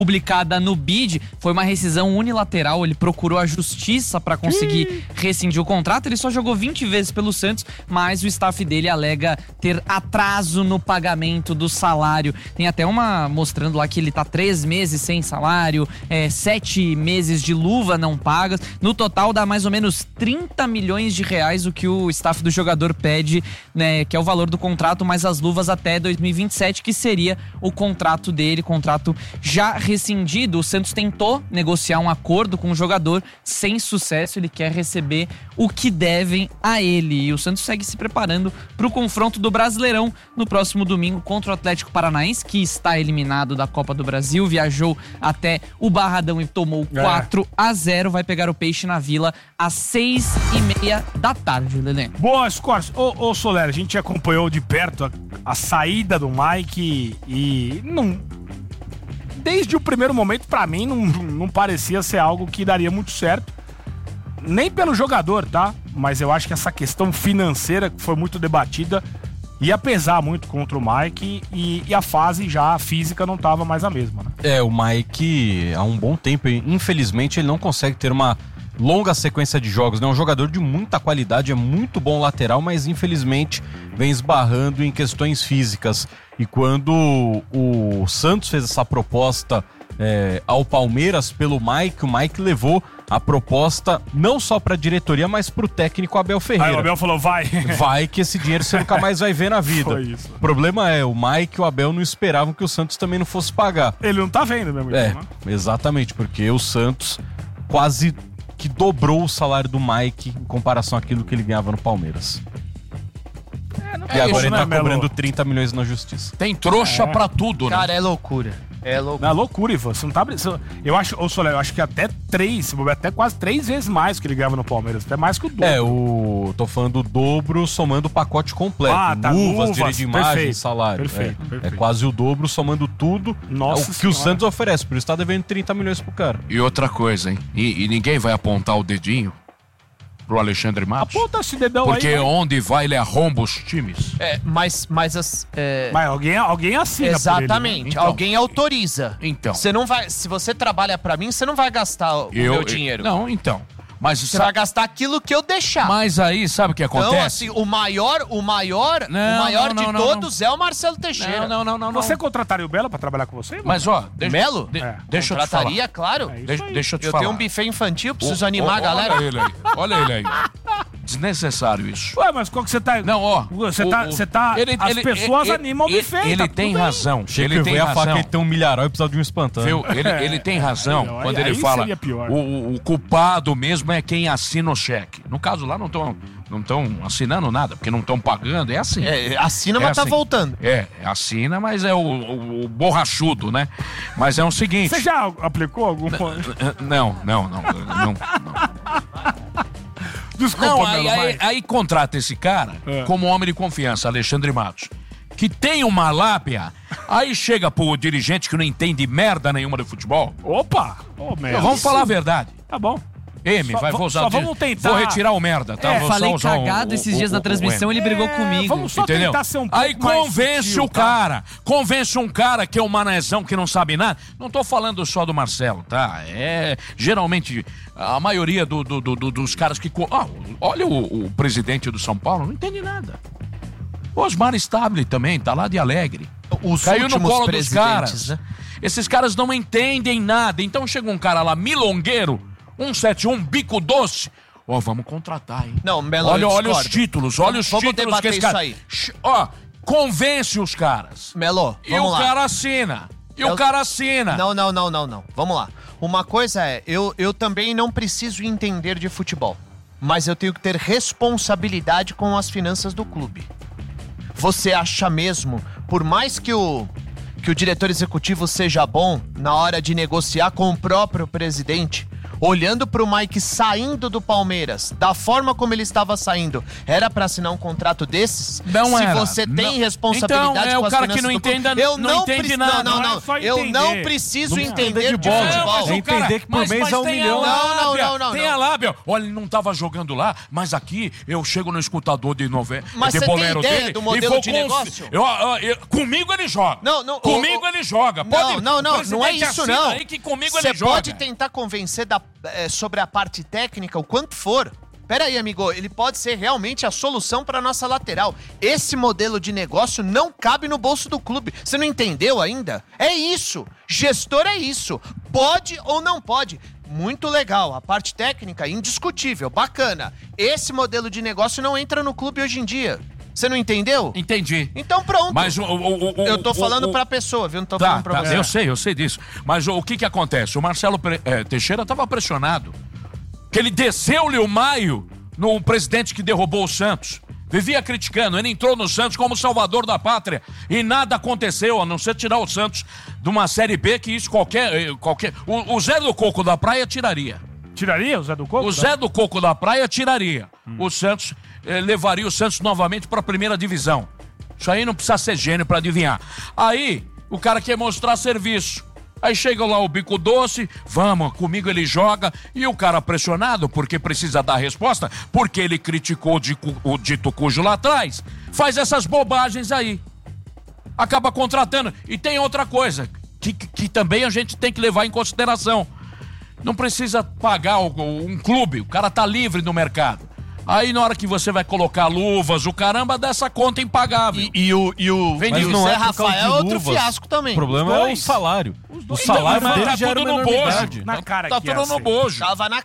publicada no BID, foi uma rescisão unilateral, ele procurou a justiça para conseguir rescindir o contrato, ele só jogou 20 vezes pelo Santos, mas o staff dele alega ter atraso no pagamento do salário. Tem até uma mostrando lá que ele tá 3 meses sem salário, 7 meses de luva não pagas, no total dá mais ou menos 30 milhões de reais o que o staff do jogador pede, né, que é o valor do contrato, mais as luvas até 2027, que seria o contrato dele, contrato já rescindido. O Santos tentou negociar um acordo com o jogador sem sucesso, ele quer receber o que devem a ele. E o Santos segue se preparando para o confronto do Brasileirão no próximo domingo contra o Atlético Paranaense, que está eliminado da Copa do Brasil, viajou até o Barradão e tomou 4-0, vai pegar o Peixe na Vila às 6h30 da tarde, Lelê. Boa, Scores. Ô Soler, a gente acompanhou de perto a saída do Mike e não... Desde o primeiro momento, pra mim, não parecia ser algo que daria muito certo. Nem pelo jogador, tá? Mas eu acho que essa questão financeira que foi muito debatida ia pesar muito contra o Mike e a fase já física não tava mais a mesma, né? O Mike, há um bom tempo, infelizmente, ele não consegue ter uma longa sequência de jogos, né? Um jogador de muita qualidade, é muito bom lateral, mas infelizmente vem esbarrando em questões físicas. E quando o Santos fez essa proposta ao Palmeiras pelo Mike, o Mike levou a proposta não só para a diretoria, mas para o técnico Abel Ferreira. Aí o Abel falou, vai. Vai que esse dinheiro você nunca mais vai ver na vida. Foi isso. O problema é, o Mike e o Abel não esperavam que o Santos também não fosse pagar. Ele não tá vendo mesmo. Né? Exatamente, porque o Santos quase que dobrou o salário do Mike em comparação àquilo que ele ganhava no Palmeiras. E agora ele tá cobrando 30 milhões na justiça. Tem trouxa pra tudo, né? Cara, é loucura. É loucura. Não, é loucura, Ivan. Você não tá... Eu acho, Soler, eu acho que até quase 3 vezes mais que ele ganhava no Palmeiras. Até mais que o dobro. Tô falando do dobro somando o pacote completo. Luvas, direito de imagem, perfeito, salário. Perfeito. É quase o dobro somando tudo. Nossa o que o Santos oferece. Por isso tá devendo 30 milhões pro cara. E outra coisa, hein? E ninguém vai apontar o dedinho pro Alexandre Matos. Aponta esse dedão porque aí. Porque onde vai, ele arromba os times. Mas alguém assina. Exatamente. Por ele, né? Então, alguém autoriza. Então. Você não vai. Se você trabalha pra mim, você não vai gastar o meu dinheiro. Não, então. Mas você vai gastar aquilo que eu deixar. Mas aí, sabe o que acontece? Então, assim, o maior de todos é o Marcelo Teixeira. Não. Você contrataria o Belo pra trabalhar com você? Mas, ó... Melo? Deixa eu te falar. Contrataria, claro. Deixa eu te falar. Eu tenho um buffet infantil, preciso animar a galera. Olha ele aí. Desnecessário isso. Ué, mas qual que você tá... Não, ó... Você tá... As pessoas animam o buffet. Ele tem razão. Ele tem razão. Faca, ele tem um milharal e precisa de um espantano. Ele tem razão quando ele fala... O culpado mesmo é quem assina o cheque. No caso lá, não estão assinando nada, porque não estão pagando. É assim. Assina, mas tá voltando. Assina, mas é o borrachudo, né? Mas é o seguinte... Você já aplicou algum... Não. Desculpa, aí contrata esse cara como homem de confiança, Alexandre Matos, que tem uma lábia, aí chega pro dirigente que não entende merda nenhuma de futebol. Opa! Vamos falar a verdade. Tá bom. Vou usar vamos tentar. Vou retirar o merda, tá? Eu falei cagado esses dias na transmissão, ele brigou comigo. Vamos só tentar ser um pouco aí convence o cara. Convence um cara que é um manezão que não sabe nada. Não tô falando só do Marcelo, tá? Geralmente a maioria dos caras que... olha o presidente do São Paulo, não entende nada. O Osmar Stable também, tá lá de Alegre. Caiu no colo dos caras. Né? Esses caras não entendem nada. Então chega um cara lá, milongueiro, 171, bico doce. Vamos contratar, hein? Não, Melo, olha os títulos, vamos debater que esse cara... isso aí. Convence os caras. Melo, vamos lá. O cara assina. O cara assina. Não. Vamos lá. Uma coisa é, eu também não preciso entender de futebol, mas eu tenho que ter responsabilidade com as finanças do clube. Você acha mesmo, por mais que o diretor executivo seja bom na hora de negociar com o próprio presidente, olhando pro Mike saindo do Palmeiras, da forma como ele estava saindo, era pra assinar um contrato desses? Não Se era. você tem responsabilidade então, com o as cara que finanças não do clube, entenda, eu não entende nada. Não. Eu não preciso entender de bola. futebol. É entender que por mês é 1 milhão. Não. Tem a lábia. Olha, ele não tava jogando lá, mas aqui eu chego no escutador de novela. Mas de você tem bolero ideia dele, do modelo de negócio? Comigo ele joga. Comigo ele joga. Não é isso não. Aí que comigo você ele joga. pode tentar convencer sobre a parte técnica o quanto for. Pera aí, amigo, ele pode ser realmente a solução para nossa lateral. Esse modelo de negócio não cabe no bolso do clube. Você não entendeu ainda? É isso. Gestor é isso. Pode ou não pode. Muito legal. A parte técnica, indiscutível, bacana. Esse modelo de negócio não entra no clube hoje em dia. Você não entendeu? Entendi. Então pronto. Mas eu tô falando pra pessoa, viu? Não tô falando pra você. Eu sei disso. Mas o que acontece? O Marcelo Teixeira tava pressionado. Que ele desceu-lhe o Maio no presidente que derrubou o Santos. Vivia criticando, ele entrou no Santos como salvador da pátria e nada aconteceu, a não ser tirar o Santos de uma Série B, que isso qualquer... O Zé do Coco da Praia tiraria. Tiraria o Zé do Coco? O Zé do Coco da Praia tiraria. O Santos levaria o Santos novamente para a primeira divisão. Isso aí não precisa ser gênio para adivinhar. Aí, o cara quer mostrar serviço. Aí chega lá o bico doce, vamos, comigo ele joga, e o cara pressionado, porque precisa dar resposta, porque ele criticou o dito cujo lá atrás, faz essas bobagens aí. Acaba contratando. E tem outra coisa, que também a gente tem que levar em consideração. Não precisa pagar um clube, o cara tá livre no mercado. Aí na hora que você vai colocar luvas, o caramba dessa conta impagável. E o Zé Rafael é outro fiasco também. O problema é o salário. O salário dele tá já era tudo uma no enormidade. bojo. Na cara Tá que ia tudo no ser. bojo. Tava na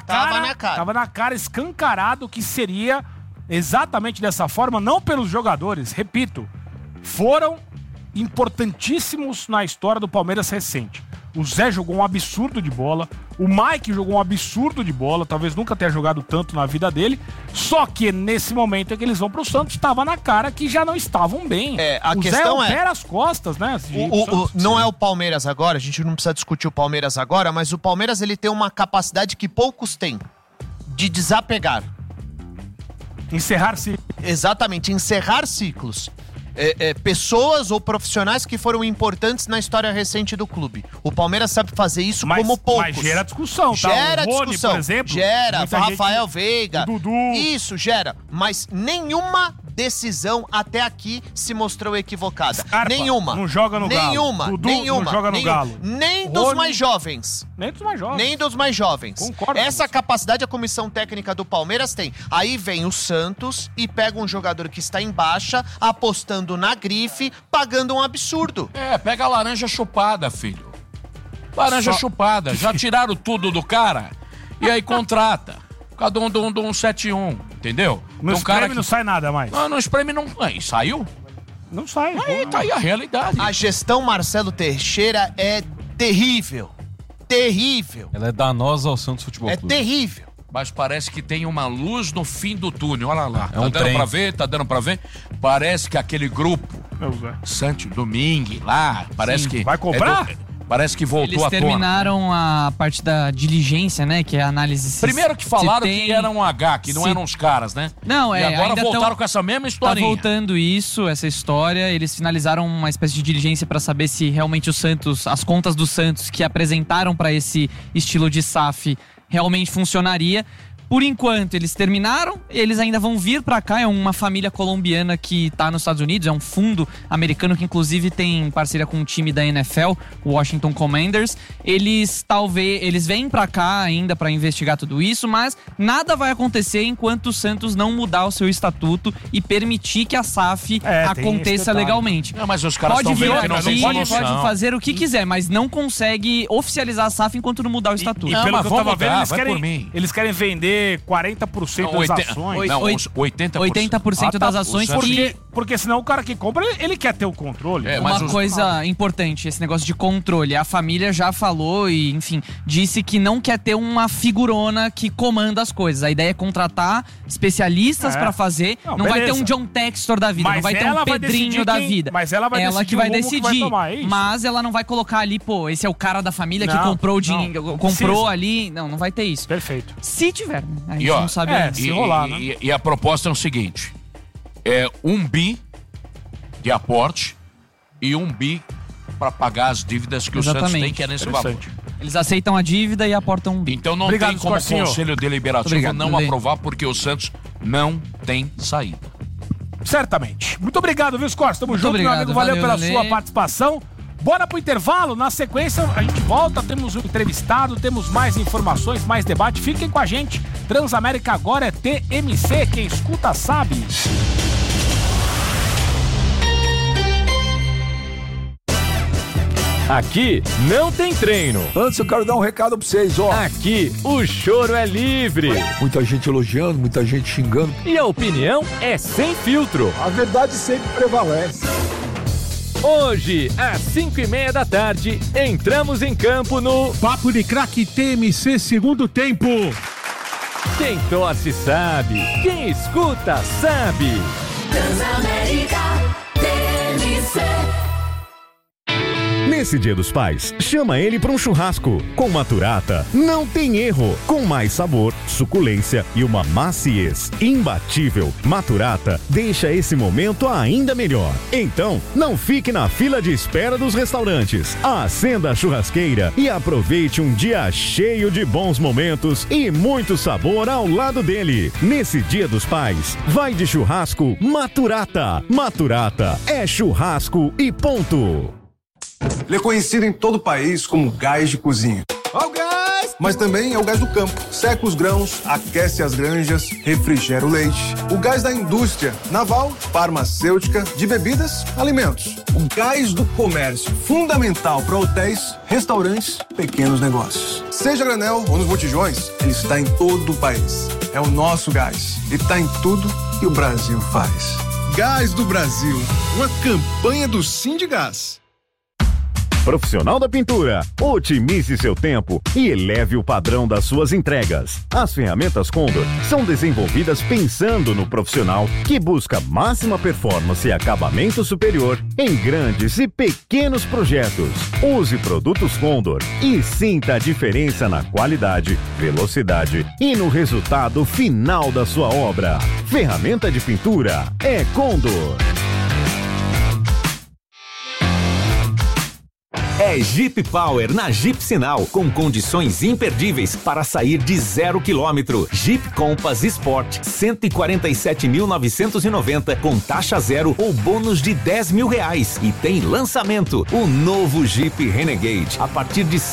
cara. Tava na cara, escancarado que seria exatamente dessa forma, não pelos jogadores, repito, foram importantíssimos na história do Palmeiras recente. O Zé jogou um absurdo de bola, o Mike jogou um absurdo de bola, talvez nunca tenha jogado tanto na vida dele, só que nesse momento em que eles vão pro Santos, estava na cara que já não estavam bem. A o questão Zé opera as costas, né? Não é o Palmeiras agora, a gente não precisa discutir o Palmeiras agora, mas o Palmeiras ele tem uma capacidade que poucos têm, de desapegar. Encerrar-se. Exatamente, encerrar ciclos. Pessoas ou profissionais que foram importantes na história recente do clube. O Palmeiras sabe fazer isso como poucos. Mas gera discussão, tá? Gera o Rony, discussão. por exemplo. Gera, Rafael Veiga. O Dudu. Isso, gera. Mas nenhuma decisão até aqui se mostrou equivocada. Scarpa nenhuma. não joga no Galo. Nenhuma. Dudu nenhuma. não joga no Galo. Nem dos Rony, mais jovens. Nem dos mais jovens. Nem dos mais jovens. Concordo Essa com você. capacidade a comissão técnica do Palmeiras tem. Aí vem o Santos e pega um jogador que está em baixa, apostando na grife, pagando um absurdo. Pega a laranja chupada, filho. Laranja chupada. Já tiraram tudo do cara e aí contrata. Cada um do 171, entendeu? No espreme não sai nada mais. No espreme não... Aí, saiu? Não sai. Aí tá aí a realidade. A gestão Marcelo Teixeira é terrível. Terrível. Ela é danosa ao Santos Futebol É Clube. terrível. Mas parece que tem uma luz no fim do túnel. Olha lá. É um trem. Tá dando pra ver? Parece que aquele grupo, Meu Zé. Santos Domingue, lá, parece que... Vai cobrar? Parece que voltou Eles à tona. terminaram a parte da diligência, né? Que é a análise... Primeiro que falaram se tem- que era um H, que não se- eram os caras, né? Não, E agora ainda voltaram tão- com essa mesma Tá historinha. voltando essa história. Eles finalizaram uma espécie de diligência pra saber se realmente o Santos, as contas do Santos que apresentaram pra esse estilo de SAF realmente funcionaria. Por enquanto, eles terminaram, eles ainda vão vir pra cá. É uma família colombiana que tá nos Estados Unidos, é um fundo americano que inclusive tem parceria com um time da NFL, o Washington Commanders. Eles vêm pra cá ainda pra investigar tudo isso, mas nada vai acontecer enquanto o Santos não mudar o seu estatuto e permitir que a SAF tem esse aconteça detalhe. legalmente. Não, mas os caras Pode estão vir vendo que não aqui, tem condição. pode fazer o que quiser, mas não consegue oficializar a SAF enquanto não mudar o estatuto. E Não, pelo mas que eu vamos tava vendo, mudar, vai por mim. eles querem vender 40% das ações. Não, os 80%. 80% das ações Ah, tá. que Porque senão o cara que compra, ele quer ter o controle. Uma coisa importante, esse negócio de controle. A família já falou e, enfim, disse que não quer ter uma figurona que comanda as coisas. A ideia é contratar especialistas pra fazer. Não vai ter um John Textor da vida, Mas não vai ter um Pedrinho da vida. Mas ela vai decidir que vai o rumo decidir. que vai tomar, é isso? Mas ela não vai colocar ali, pô, esse é o cara da família que comprou o dinheiro, comprou ali. Não vai ter isso. Perfeito. Se tiver, né? A gente E, ó, não sabe ainda. se rolar, né? E a proposta é o seguinte: é 1 bi de aporte e 1 bi para pagar as dívidas que o Santos tem, que é nesse valor. Eles aceitam a dívida e aportam um bi. Então não Obrigado, tem como o Scorcinho. Conselho Deliberativo não aprovar, porque o Santos não tem saída. Certamente. Muito obrigado, viu, Scorcio? Tamo Muito junto, obrigado, meu amigo. Valeu pela valeu. sua participação. Bora pro intervalo. Na sequência, a gente volta. Temos um entrevistado, temos mais informações, mais debate. Fiquem com a gente. Transamérica agora é TMC. Quem escuta sabe. Aqui não tem treino. Antes eu quero dar um recado pra vocês, ó. Aqui o choro é livre. Muita gente elogiando, muita gente xingando. E a opinião é sem filtro. A verdade sempre prevalece. Hoje, às 5:30 da tarde, entramos em campo no Papo de Craque TMC segundo tempo. Quem torce sabe, quem escuta sabe. Transamérica TMC. Nesse Dia dos Pais, chama ele para um churrasco. Com Maturata, não tem erro. Com mais sabor, suculência e uma maciez imbatível, Maturata deixa esse momento ainda melhor. Então, não fique na fila de espera dos restaurantes. Acenda a churrasqueira e aproveite um dia cheio de bons momentos e muito sabor ao lado dele. Nesse Dia dos Pais, vai de churrasco Maturata. Maturata é churrasco e ponto. Ele é conhecido em todo o país como gás de cozinha. Ó o gás! Mas também é o gás do campo. Seca os grãos, aquece as granjas, refrigera o leite. O gás da indústria naval, farmacêutica, de bebidas, alimentos. O gás do comércio, fundamental para hotéis, restaurantes, pequenos negócios. Seja granel ou nos botijões, ele está em todo o país. É o nosso gás. E está em tudo que o Brasil faz. Gás do Brasil, uma campanha do Sindigás. Profissional da Pintura, otimize seu tempo e eleve o padrão das suas entregas. As ferramentas Condor são desenvolvidas pensando no profissional que busca máxima performance e acabamento superior em grandes e pequenos projetos. Use produtos Condor e sinta a diferença na qualidade, velocidade e no resultado final da sua obra. Ferramenta de pintura é Condor. É Jeep Power na Jeep Sinal, com condições imperdíveis para sair de 0 km. Jeep Compass Sport, 147.990 com taxa zero ou bônus de R$10.000. E tem lançamento, o novo Jeep Renegade, a partir de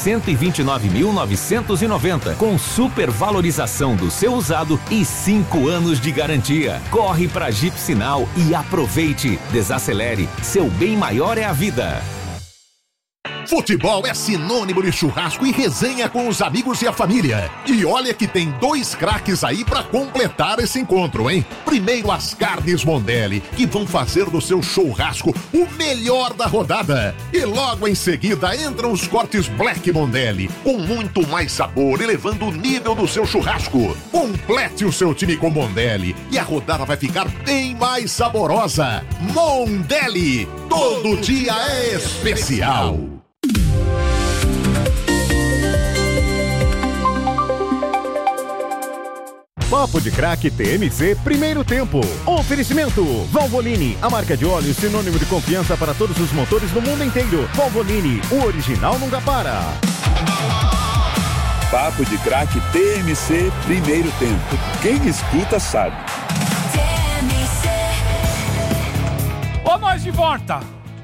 129.990 com supervalorização do seu usado e 5 anos de garantia. Corre para Jeep Sinal e aproveite. Desacelere, seu bem maior é a vida. Futebol é sinônimo de churrasco e resenha com os amigos e a família. E olha que tem 2 craques aí pra completar esse encontro, hein? Primeiro as carnes Mondelli, que vão fazer do seu churrasco o melhor da rodada. E logo em seguida entram os cortes Black Mondelli, com muito mais sabor, elevando o nível do seu churrasco. Complete o seu time com Mondelli e a rodada vai ficar bem mais saborosa. Mondelli, todo dia é especial. Papo de Craque TMC primeiro tempo. Oferecimento Valvoline, a marca de óleo sinônimo de confiança para todos os motores do mundo inteiro. Valvoline, o original nunca para. Papo de Craque TMC primeiro tempo. Quem escuta sabe. Ô, nós de volta.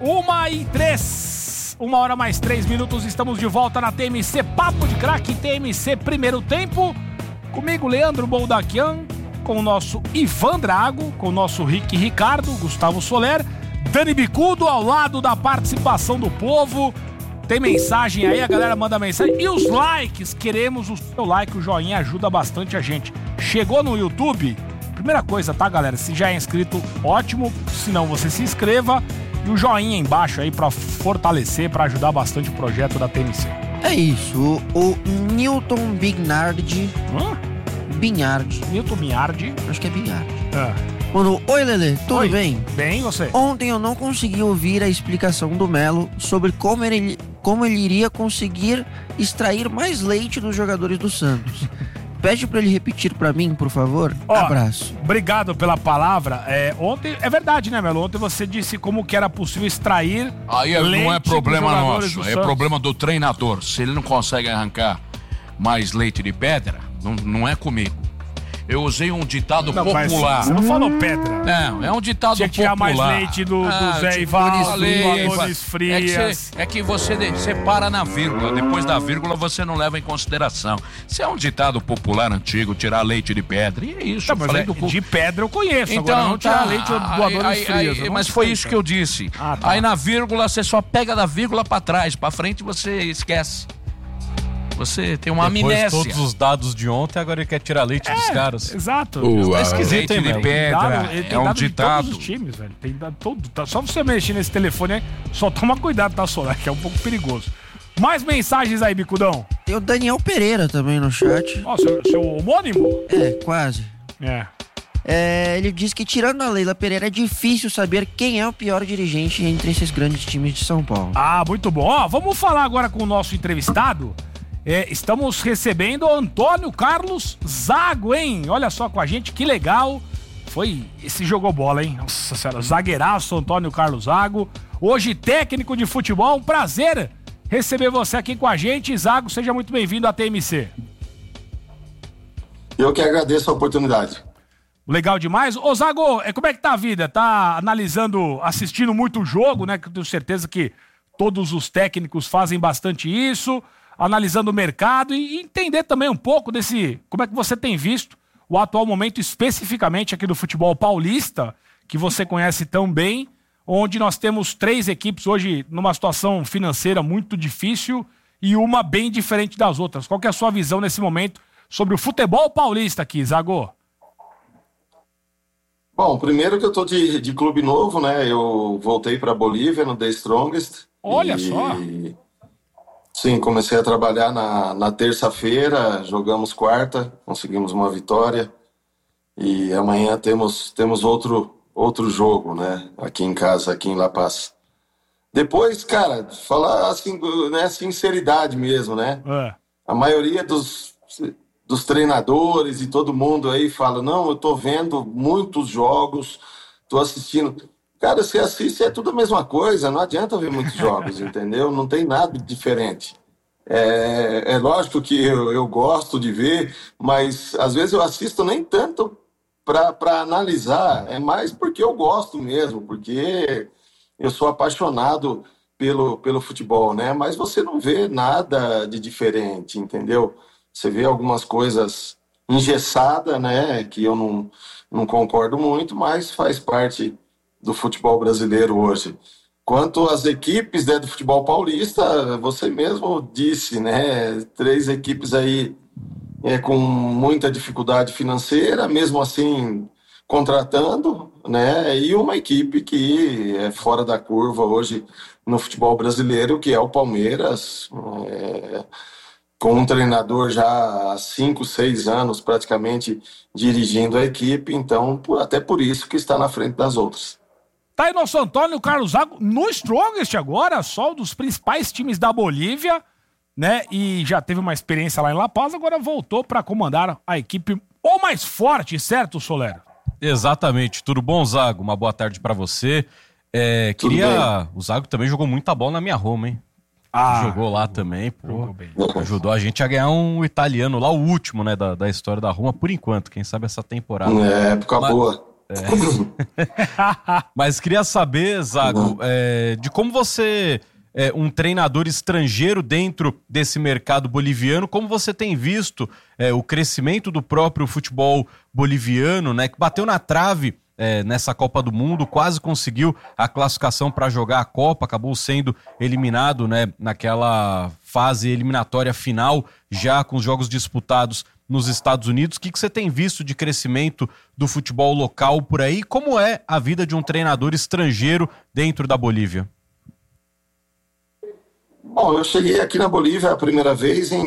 1h03. 1 hora mais 3 minutos. Estamos de volta na TMC. Papo de Craque TMC primeiro tempo. Comigo, Leandro Boldaquian, com o nosso Ivan Drago, com o nosso Ricardo, Gustavo Soler, Dani Bicudo, ao lado da participação do povo. Tem mensagem aí, a galera manda mensagem. E os likes, queremos o seu like, o joinha ajuda bastante a gente. Chegou no YouTube, primeira coisa, tá, galera? Se já é inscrito, ótimo. Se não, você se inscreva. E o joinha embaixo aí pra fortalecer, pra ajudar bastante o projeto da TMC. É isso. O Newton Bignardi. Binhardi. Newton Binhardi. Acho que é Binhardi. Mandou, oi, Lelê, tudo bem? Bem, você? Ontem eu não consegui ouvir a explicação do Melo sobre como ele iria conseguir extrair mais leite dos jogadores do Santos. Pede pra ele repetir pra mim, por favor. Abraço. Obrigado pela palavra. Ontem, é verdade, né, Melo? Ontem você disse como que era possível extrair Aí leite não é problema dos jogadores nosso, do é Santos. problema do treinador. Se ele não consegue arrancar mais leite de pedra, não é comigo. Eu usei um ditado popular. Você não falou pedra. Não, é um ditado Tinha que popular. tirar mais leite do Zé Ivaldo, do Adonis Frias. É que você para na vírgula. Depois da vírgula você não leva em consideração. Isso é um ditado popular antigo, tirar leite de pedra. E é isso. Tá, mas de pedra eu conheço. Agora não tirar leite do Adonis Frias. Mas foi isso que eu disse. Tá. Aí na vírgula você só pega da vírgula pra trás. Pra frente você esquece. Você tem uma amnésia. Depois todos os dados de ontem, agora ele quer tirar leite dos caras. Exato. É esquisito, leite de pedra. É um ditado. Todos os times, velho. Tem dado todo. Tá, só você mexer nesse telefone aí, só toma cuidado, tá, Solar, que é um pouco perigoso. Mais mensagens aí, Bicudão. Tem o Daniel Pereira também no chat. Ó, seu homônimo? É, quase. É. Ele diz que, tirando a Leila Pereira, é difícil saber quem é o pior dirigente entre esses grandes times de São Paulo. Ah, muito bom. Ó, vamos falar agora com o nosso entrevistado. Estamos recebendo o Antônio Carlos Zago, hein? Olha só com a gente, que legal. Esse jogou bola, hein? Nossa senhora, zagueiraço Antônio Carlos Zago. Hoje técnico de futebol, um prazer receber você aqui com a gente. Zago, seja muito bem-vindo à TMC. Eu que agradeço a oportunidade. Legal demais. Ô Zago, como é que tá a vida? Tá analisando, assistindo muito o jogo, né? Que eu tenho certeza que todos os técnicos fazem bastante isso. Analisando o mercado e entender também um pouco como é que você tem visto o atual momento especificamente aqui do futebol paulista, que você conhece tão bem, onde nós temos 3 equipes hoje numa situação financeira muito difícil e uma bem diferente das outras. Qual que é a sua visão nesse momento sobre o futebol paulista aqui, Zago? Bom, primeiro que eu tô de clube novo, né? Eu voltei para Bolívia no The Strongest. Olha só! Sim, comecei a trabalhar na terça-feira, jogamos quarta, conseguimos uma vitória e amanhã temos outro jogo, né? Aqui em casa, aqui em La Paz. Depois, cara, falar assim, né, sinceridade mesmo, né? A maioria dos treinadores e todo mundo aí fala, não, eu tô vendo muitos jogos, tô assistindo... Cara, você assiste, é tudo a mesma coisa, não adianta ver muitos jogos, entendeu? Não tem nada diferente. É lógico que eu gosto de ver, mas às vezes eu assisto nem tanto para analisar, é mais porque eu gosto mesmo, porque eu sou apaixonado pelo futebol, né? Mas você não vê nada de diferente, entendeu? Você vê algumas coisas engessadas, né? Que eu não concordo muito, mas faz parte do futebol brasileiro hoje. Quanto às equipes, né, do futebol paulista, você mesmo disse, né, 3 equipes aí com muita dificuldade financeira, mesmo assim contratando, né, e uma equipe que é fora da curva hoje no futebol brasileiro, que é o Palmeiras, com um treinador já há 5, 6 anos praticamente dirigindo a equipe, então até por isso que está na frente das outras. Tá aí nosso Antônio Carlos Zago no Strongest agora, só um dos principais times da Bolívia, né? E já teve uma experiência lá em La Paz, agora voltou para comandar a equipe o mais forte, certo, Soler? Exatamente. Tudo bom, Zago? Uma boa tarde para você. O Zago também jogou muita bola na minha Roma, hein? Jogou lá também, pô. Ajudou a gente a ganhar um italiano lá, o último, né, da história da Roma, por enquanto. Quem sabe essa temporada. Época boa. Mas queria saber, Zago, de como você, um treinador estrangeiro dentro desse mercado boliviano, como você tem visto o crescimento do próprio futebol boliviano, né, que bateu na trave nessa Copa do Mundo, quase conseguiu a classificação para jogar a Copa, acabou sendo eliminado, né, naquela fase eliminatória final, já com os jogos disputados nos Estados Unidos. O que você tem visto de crescimento do futebol local por aí? Como é a vida de um treinador estrangeiro dentro da Bolívia? Bom, eu cheguei aqui na Bolívia a primeira vez em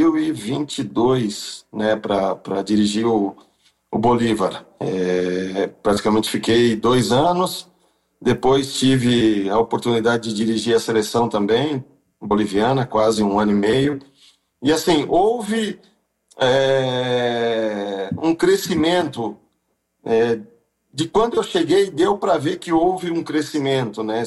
2022, né, para dirigir o Bolívar. Praticamente fiquei 2 anos, depois tive a oportunidade de dirigir a seleção também, boliviana, quase 1 ano e meio. E assim, houve um crescimento, de quando eu cheguei, deu para ver que houve um crescimento, né?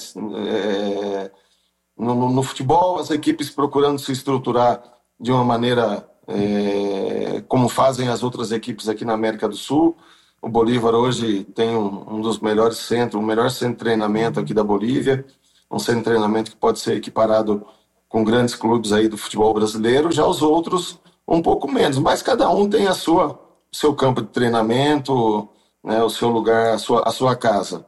No futebol, as equipes procurando se estruturar de uma maneira como fazem as outras equipes aqui na América do Sul. O Bolívar hoje tem um dos melhores centros, o melhor centro de treinamento aqui da Bolívia, um centro de treinamento que pode ser equiparado com grandes clubes aí do futebol brasileiro. Já os outros, um pouco menos, mas cada um tem seu campo de treinamento, né, o seu lugar, a sua casa.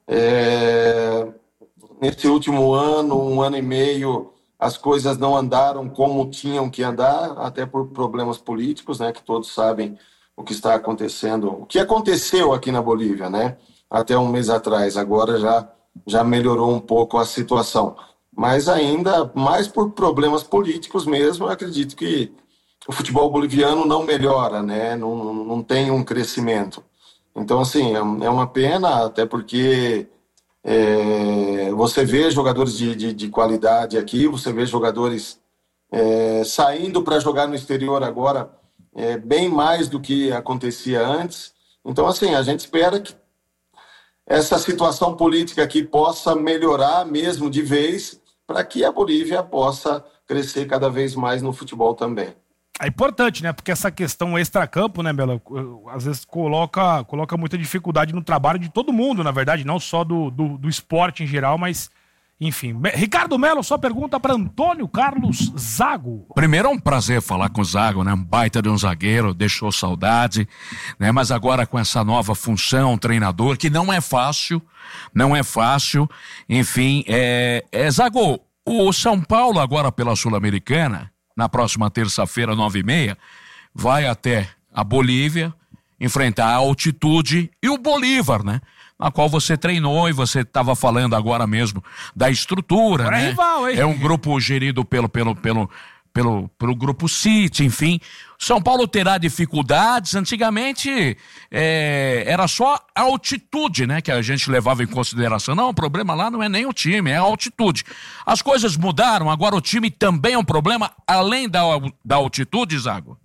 Nesse último ano, 1 ano e meio, as coisas não andaram como tinham que andar, até por problemas políticos, né, que todos sabem o que está acontecendo, o que aconteceu aqui na Bolívia, né, até 1 mês atrás. Agora já melhorou um pouco a situação, mas ainda mais por problemas políticos mesmo. Eu acredito que o futebol boliviano não melhora, né, não tem um crescimento. Então, assim, é uma pena, até porque você vê jogadores de qualidade aqui, você vê jogadores saindo para jogar no exterior agora, bem mais do que acontecia antes. Então, assim, a gente espera que essa situação política aqui possa melhorar mesmo de vez, para que a Bolívia possa crescer cada vez mais no futebol também. É importante, né? Porque essa questão extracampo, né, Bela, às vezes coloca muita dificuldade no trabalho de todo mundo, na verdade, não só do esporte em geral, mas, enfim. Ricardo Melo, só pergunta para Antônio Carlos Zago. Primeiro é um prazer falar com o Zago, né? Um baita de um zagueiro, deixou saudade, né? Mas agora com essa nova função, treinador, que não é fácil, enfim, Zago, o São Paulo agora pela Sul-Americana, na próxima terça-feira, 9h30, vai até a Bolívia enfrentar a Altitude e o Bolívar, né? Na qual você treinou e você estava falando agora mesmo da estrutura, né? Rival, hein? É um grupo gerido pelo Grupo City, enfim. São Paulo terá dificuldades. Antigamente era só a altitude, né, que a gente levava em consideração. Não, o problema lá não é nem o time, é a altitude. As coisas mudaram, agora o time também é um problema, além da altitude, Zago?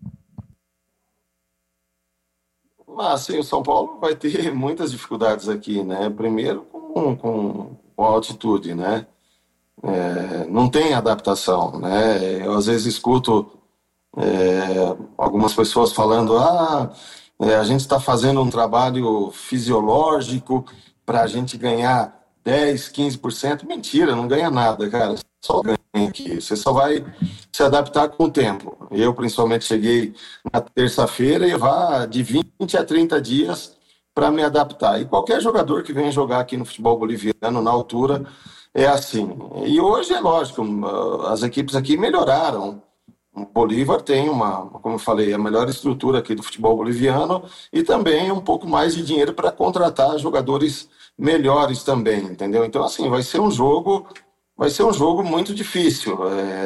Mas sim, o São Paulo vai ter muitas dificuldades aqui, né? Primeiro com a altitude, né? Não tem adaptação, né? Eu às vezes escuto algumas pessoas falando: a gente está fazendo um trabalho fisiológico para a gente ganhar 10, 15%. Mentira, não ganha nada, cara. Só ganha aqui. Você só vai se adaptar com o tempo. Eu, principalmente, cheguei na terça-feira e vá de 20 a 30 dias para me adaptar. E qualquer jogador que venha jogar aqui no futebol boliviano, na altura, é assim. E hoje é lógico, as equipes aqui melhoraram. O Bolívar tem como eu falei, a melhor estrutura aqui do futebol boliviano e também um pouco mais de dinheiro para contratar jogadores melhores também, entendeu? Então, assim, vai ser um jogo muito difícil.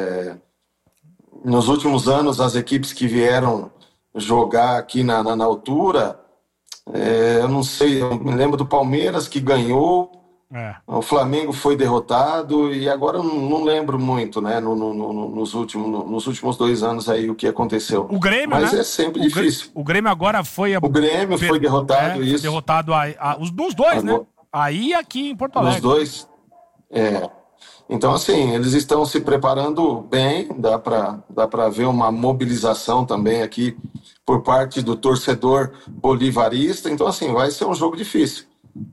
Nos últimos anos, as equipes que vieram jogar aqui na altura, eu não sei, eu me lembro do Palmeiras que ganhou, o Flamengo foi derrotado e agora eu não lembro muito, né, nos últimos 2 anos aí o que aconteceu. O Grêmio, mas né? É sempre difícil. O Grêmio agora foi... O Grêmio foi derrotado, isso. Foi derrotado dos dois, agora, né? Aí e aqui em Porto Alegre. Os dois, Então, assim, eles estão se preparando bem, dá para ver uma mobilização também aqui por parte do torcedor bolivarista. Então, assim, vai ser um jogo difícil.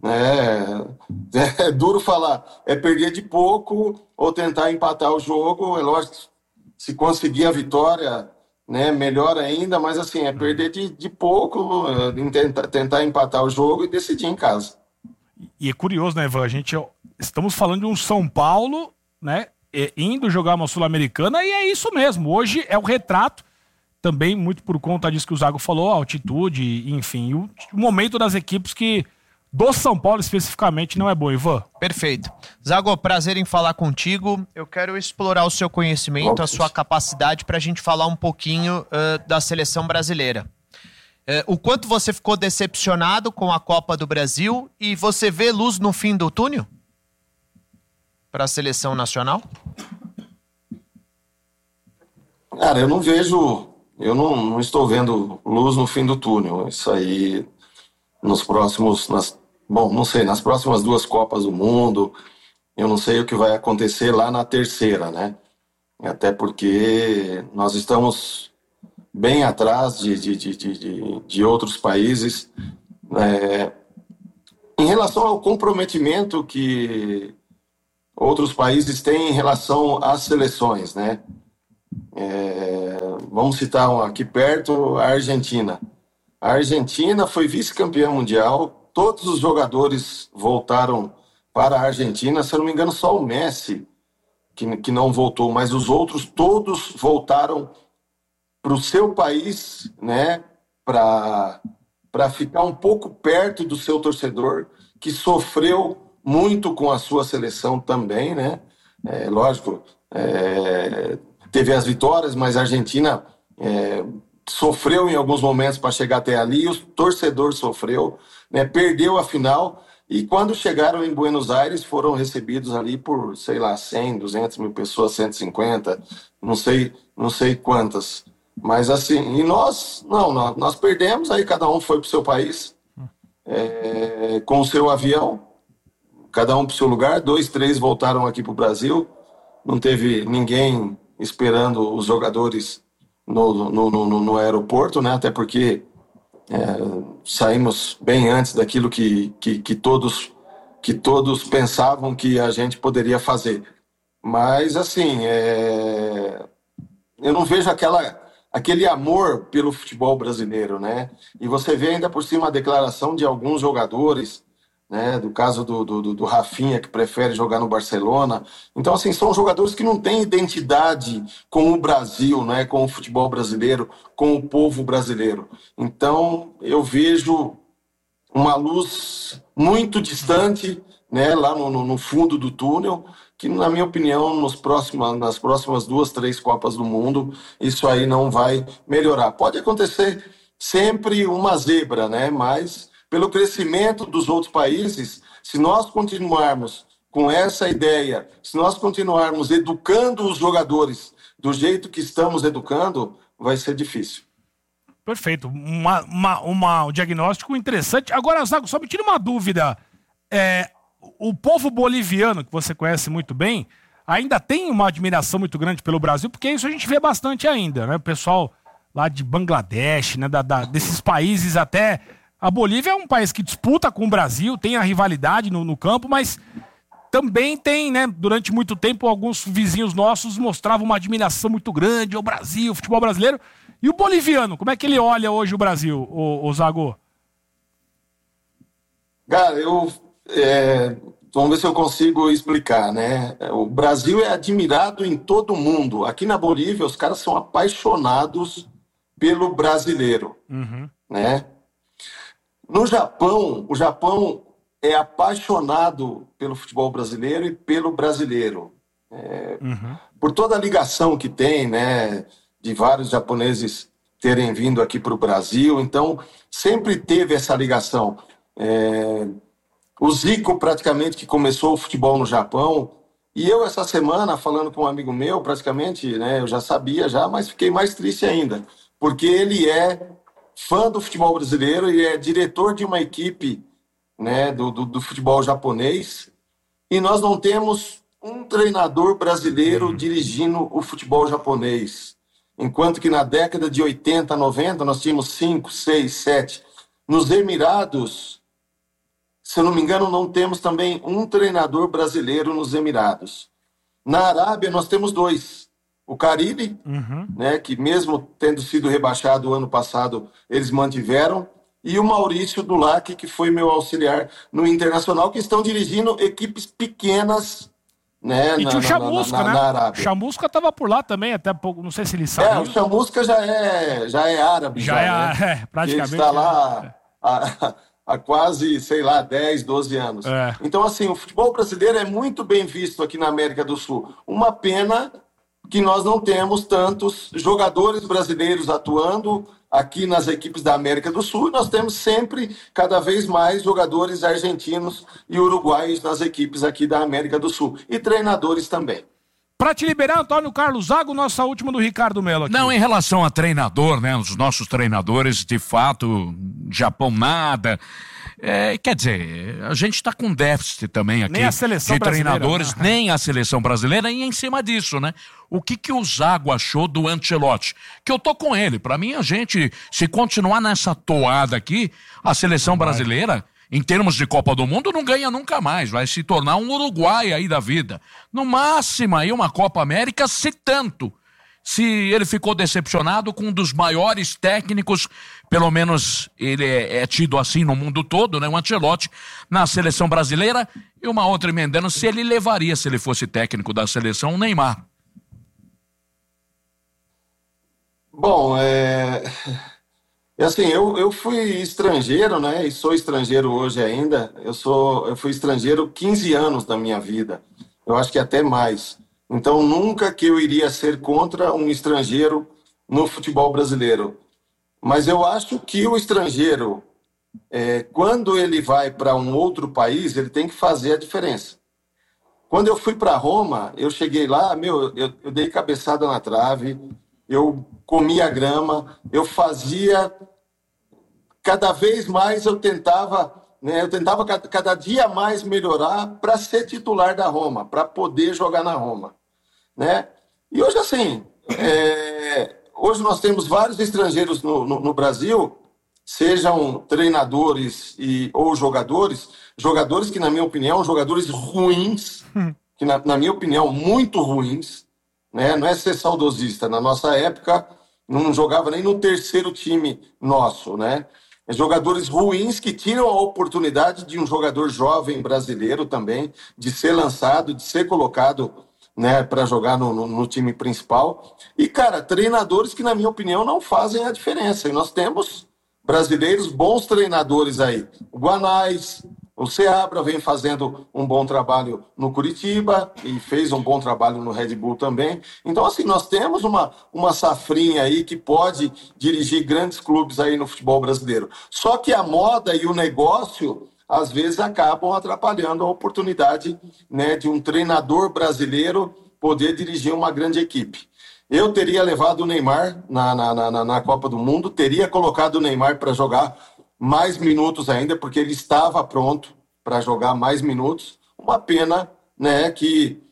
É duro falar, é perder de pouco ou tentar empatar o jogo. É lógico, se conseguir a vitória, né, melhor ainda, mas assim, é perder de pouco, tentar empatar o jogo e decidir em casa. E é curioso, né, Ivan? Estamos falando de um São Paulo, né, indo jogar uma Sul-Americana, e é isso mesmo. Hoje é o retrato. também muito por conta disso que o Zago falou, a altitude, enfim, e o momento das equipes que do São Paulo especificamente não é bom, Ivan. Perfeito. Zago, prazer em falar contigo. Eu quero explorar o seu conhecimento, a sua capacidade para a gente falar um pouquinho da seleção brasileira. O quanto você ficou decepcionado com a Copa do Brasil e você vê luz no fim do túnel para a seleção nacional? Cara, eu não vejo, eu não estou vendo luz no fim do túnel. Isso aí nos próximos, não sei, nas próximas 2 Copas do Mundo, eu não sei o que vai acontecer lá na terceira, né? Até porque nós estamos bem atrás de outros países. Em relação ao comprometimento que outros países têm em relação às seleções, né? Vamos citar aqui perto a Argentina. A Argentina foi vice-campeã mundial, todos os jogadores voltaram para a Argentina, se eu não me engano só o Messi que não voltou, mas os outros todos voltaram para o seu país, né, para ficar um pouco perto do seu torcedor, que sofreu muito com a sua seleção também, né? Lógico, teve as vitórias, mas a Argentina sofreu em alguns momentos para chegar até ali, o torcedor sofreu, né, perdeu a final, e quando chegaram em Buenos Aires foram recebidos ali por, sei lá, 100, 200 mil pessoas, 150, não sei quantas. Mas assim, e nós perdemos, aí cada um foi para o seu país, com o seu avião, cada um para o seu lugar, 2, 3 voltaram aqui para o Brasil, não teve ninguém esperando os jogadores no aeroporto, né? Até porque saímos bem antes daquilo que todos pensavam que a gente poderia fazer. Mas assim, eu não vejo aquele amor pelo futebol brasileiro, né? E você vê ainda por cima a declaração de alguns jogadores, né? Do caso do Rafinha, que prefere jogar no Barcelona. Então, assim, são jogadores que não têm identidade com o Brasil, né? Com o futebol brasileiro, com o povo brasileiro. Então, eu vejo uma luz muito distante, né? Lá no fundo do túnel, que, na minha opinião, nas próximas 2, 3 Copas do Mundo, isso aí não vai melhorar. Pode acontecer sempre uma zebra, né? Mas pelo crescimento dos outros países, se nós continuarmos com essa ideia, se nós continuarmos educando os jogadores do jeito que estamos educando, vai ser difícil. Perfeito. Um diagnóstico interessante. Agora, Zago, só me tira uma dúvida. O povo boliviano, que você conhece muito bem, ainda tem uma admiração muito grande pelo Brasil, porque isso a gente vê bastante ainda, né? O pessoal lá de Bangladesh, né? Desses países até... A Bolívia é um país que disputa com o Brasil, tem a rivalidade no campo, mas também tem, né, durante muito tempo, alguns vizinhos nossos mostravam uma admiração muito grande ao Brasil, ao futebol brasileiro. E o boliviano, como é que ele olha hoje o Brasil, o Zago? Cara, vamos ver se eu consigo explicar, né? O Brasil é admirado em todo mundo. Aqui na Bolívia, os caras são apaixonados pelo brasileiro, né? No Japão, o Japão é apaixonado pelo futebol brasileiro e pelo brasileiro. Por toda a ligação que tem, né, de vários japoneses terem vindo aqui para o Brasil, então sempre teve essa ligação. O Zico praticamente que começou o futebol no Japão, e eu essa semana falando com um amigo meu, praticamente, né, eu já sabia mas fiquei mais triste ainda, porque ele é fã do futebol brasileiro e é diretor de uma equipe, né, do futebol japonês, e nós não temos um treinador brasileiro dirigindo o futebol japonês. Enquanto que na década de 80, 90, nós tínhamos 5, 6, 7. Nos Emirados, se eu não me engano, não temos também um treinador brasileiro nos Emirados. Na Arábia, nós temos 2. O Caribe, né, que mesmo tendo sido rebaixado o ano passado, eles mantiveram. E o Maurício Dulac, que foi meu auxiliar no Internacional, que estão dirigindo equipes pequenas E tinha o Chamusca, né? na Arábia. O Chamusca tava por lá também, até pouco, não sei se ele saiu. O Chamusca já é árabe. Praticamente. Ele está lá há quase, 10, 12 anos. Então, assim, o futebol brasileiro é muito bem visto aqui na América do Sul. Uma pena que nós não temos tantos jogadores brasileiros atuando aqui nas equipes da América do Sul, e nós temos sempre, cada vez mais, jogadores argentinos e uruguaios nas equipes aqui da América do Sul, e treinadores também. Pra te liberar, Antônio Carlos Zago, nossa última do Ricardo Melo aqui. Não, em relação a treinador, né, os nossos treinadores, de fato, Japão nada... quer dizer, a gente está com déficit também aqui nem a seleção de treinadores, brasileira, nem a seleção brasileira, e em cima disso, né? O que o Zago achou do Ancelotti? Que eu tô com ele. Pra mim, a gente, se continuar nessa toada aqui, a seleção brasileira, em termos de Copa do Mundo, não ganha nunca mais. Vai se tornar um Uruguai aí da vida. No máximo aí uma Copa América, se tanto. Se ele ficou decepcionado com um dos maiores técnicos, pelo menos ele é tido assim no mundo todo, né? O Ancelotti na seleção brasileira. E uma outra emendando, se ele levaria, se ele fosse técnico da seleção, o Neymar. Bom, assim, eu fui estrangeiro, né? E sou estrangeiro hoje ainda. Eu fui estrangeiro 15 anos da minha vida. Eu acho que até mais. Então, nunca que eu iria ser contra um estrangeiro no futebol brasileiro. Mas eu acho que o estrangeiro, quando ele vai para um outro país, ele tem que fazer a diferença. Quando eu fui para Roma, eu cheguei lá, eu dei cabeçada na trave, eu comia grama, eu fazia... Cada vez mais eu tentava cada dia mais melhorar para ser titular da Roma, para poder jogar na Roma. Né? E hoje, assim, hoje nós temos vários estrangeiros no Brasil, sejam treinadores ou jogadores que, na minha opinião, jogadores ruins, que, na minha opinião, muito ruins, né? Não é ser saudosista. Na nossa época, não jogava nem no terceiro time nosso, né? Jogadores ruins que tiram a oportunidade de um jogador jovem brasileiro também, de ser lançado, de ser colocado, né, para jogar no time principal. E, cara, treinadores que, na minha opinião, não fazem a diferença. E nós temos brasileiros, bons treinadores aí. O Guanais, o Seabra vem fazendo um bom trabalho no Curitiba e fez um bom trabalho no Red Bull também. Então, assim, nós temos uma safrinha aí que pode dirigir grandes clubes aí no futebol brasileiro. Só que a moda e o negócio, às vezes, acabam atrapalhando a oportunidade, né, de um treinador brasileiro poder dirigir uma grande equipe. Eu teria levado o Neymar na Copa do Mundo, teria colocado o Neymar para jogar mais minutos ainda, porque ele estava pronto para jogar mais minutos. Uma pena, né, que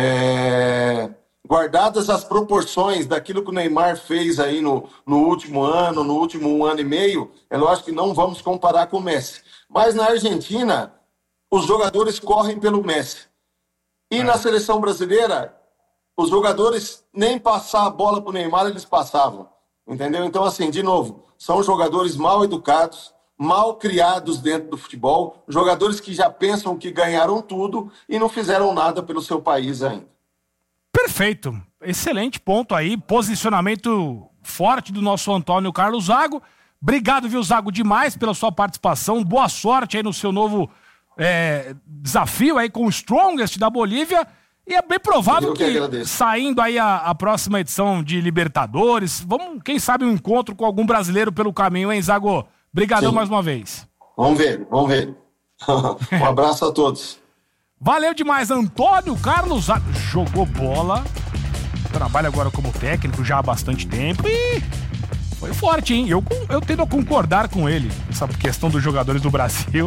guardadas as proporções daquilo que o Neymar fez aí no último ano, no último 1 ano e meio, é lógico que não vamos comparar com o Messi. Mas na Argentina, os jogadores correm pelo Messi. E na seleção brasileira, os jogadores nem passar a bola pro Neymar, eles passavam. Entendeu? Então, assim, de novo, são jogadores mal educados, mal criados dentro do futebol, jogadores que já pensam que ganharam tudo e não fizeram nada pelo seu país ainda. Perfeito. Excelente ponto aí. Posicionamento forte do nosso Antônio Carlos Zago. Obrigado, viu, Zago, demais pela sua participação. Boa sorte aí no seu novo desafio aí com o Strongest da Bolívia. E é bem provável que saindo aí a próxima edição de Libertadores, quem sabe, um encontro com algum brasileiro pelo caminho, hein, Zago? Obrigadão mais uma vez. Vamos ver. Um abraço a todos. Valeu demais, Antônio Carlos Zago. Jogou bola, trabalha agora como técnico já há bastante tempo e foi forte, hein? Eu tendo a concordar com ele, essa questão dos jogadores do Brasil.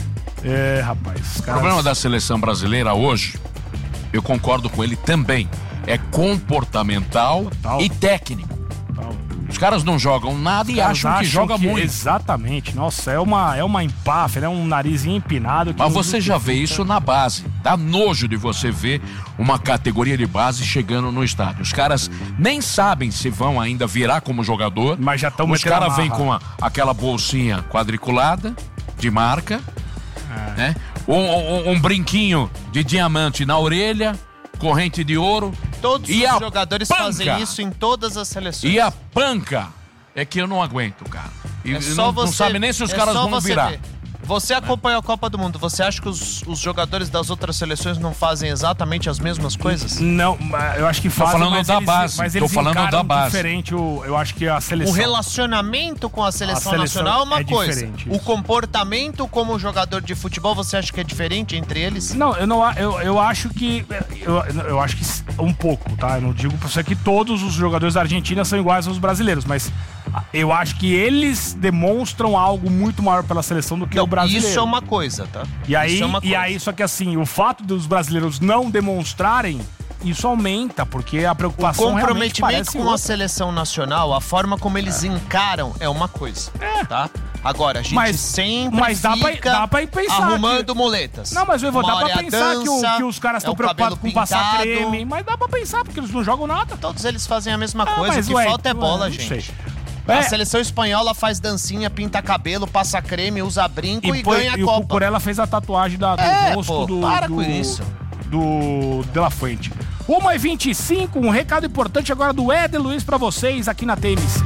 Rapaz. O problema da seleção brasileira hoje, eu concordo com ele também, é comportamental e técnico. Os caras não jogam nada e acham que joga muito. Exatamente. Nossa, é uma empáfia, é um narizinho empinado. Mas você já vê isso na base. Dá nojo de você ver uma categoria de base chegando no estádio. Os caras nem sabem se vão ainda virar como jogador. Mas já estão. Os caras vêm com aquela bolsinha quadriculada de marca, né? Um brinquinho de diamante na orelha, corrente de ouro. Todos e os a jogadores panca, fazem isso em todas as seleções. E a panca é que eu não aguento, cara. E não sabe nem se os caras vão virar. Ver. Você acompanha a Copa do Mundo, você acha que os jogadores das outras seleções não fazem exatamente as mesmas coisas? Não, eu acho que fazem, falando da base. Mas eles da base. Diferente, eu acho que a seleção... O relacionamento com a seleção nacional é uma coisa. Diferente. O comportamento como jogador de futebol, você acha que é diferente entre eles? Não, eu acho que... Eu acho que um pouco, tá? Eu não digo pra você que todos os jogadores da Argentina são iguais aos brasileiros, mas... Eu acho que eles demonstram algo muito maior pela seleção do que o brasileiro. Isso é uma coisa, tá? E aí, só que assim, o fato dos brasileiros não demonstrarem, isso aumenta, porque a preocupação realmente parece o comprometimento com a seleção nacional, a forma como eles encaram é uma coisa, tá? Agora, a gente sempre dá pra pensar arrumando muletas. Não, mas eu vou dar pra pensar que os caras estão preocupados com passar creme, mas dá pra pensar, porque eles não jogam nada. Todos eles fazem a mesma coisa, o que falta é bola, gente. A seleção espanhola faz dancinha, pinta cabelo, passa creme, usa brinco e ganha a Copa. E o Cucurella fez a tatuagem do rosto com isso. Do De La Fuente. 1h25, um recado importante agora do Éder Luiz pra vocês aqui na TMC.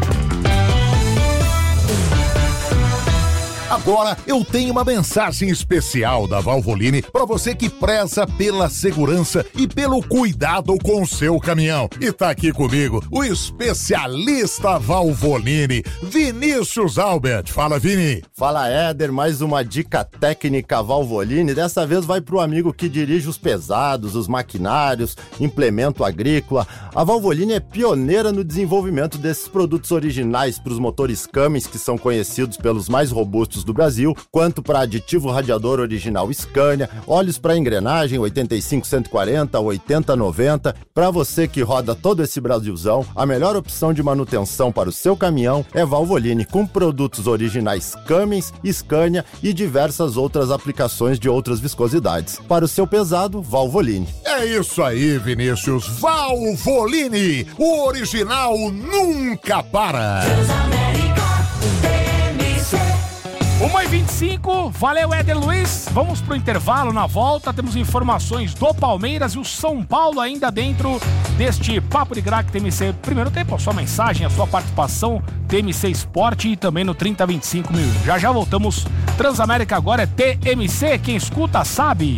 Agora eu tenho uma mensagem especial da Valvoline para você que preza pela segurança e pelo cuidado com o seu caminhão. E tá aqui comigo o especialista Valvoline, Vinícius Albert. Fala, Vini. Fala, Éder. Mais uma dica técnica Valvoline. Dessa vez vai pro amigo que dirige os pesados, os maquinários, implemento agrícola. A Valvoline é pioneira no desenvolvimento desses produtos originais para os motores Cummins, que são conhecidos pelos mais robustos do Brasil, quanto para aditivo radiador original Scania, óleos para engrenagem 85-140, 80-90. Para você que roda todo esse Brasilzão, a melhor opção de manutenção para o seu caminhão é Valvoline, com produtos originais Cummins, Scania e diversas outras aplicações de outras viscosidades. Para o seu pesado, Valvoline. É isso aí, Vinícius. Valvoline, o original nunca para. 1h25, valeu, Éder Luiz. Vamos pro intervalo. Na volta temos informações do Palmeiras e o São Paulo ainda dentro deste Papo de Craque TMC. Primeiro tempo, a sua mensagem, a sua participação, TMC Esporte e também no 3025 mil. Já voltamos. Transamérica agora é TMC, quem escuta sabe.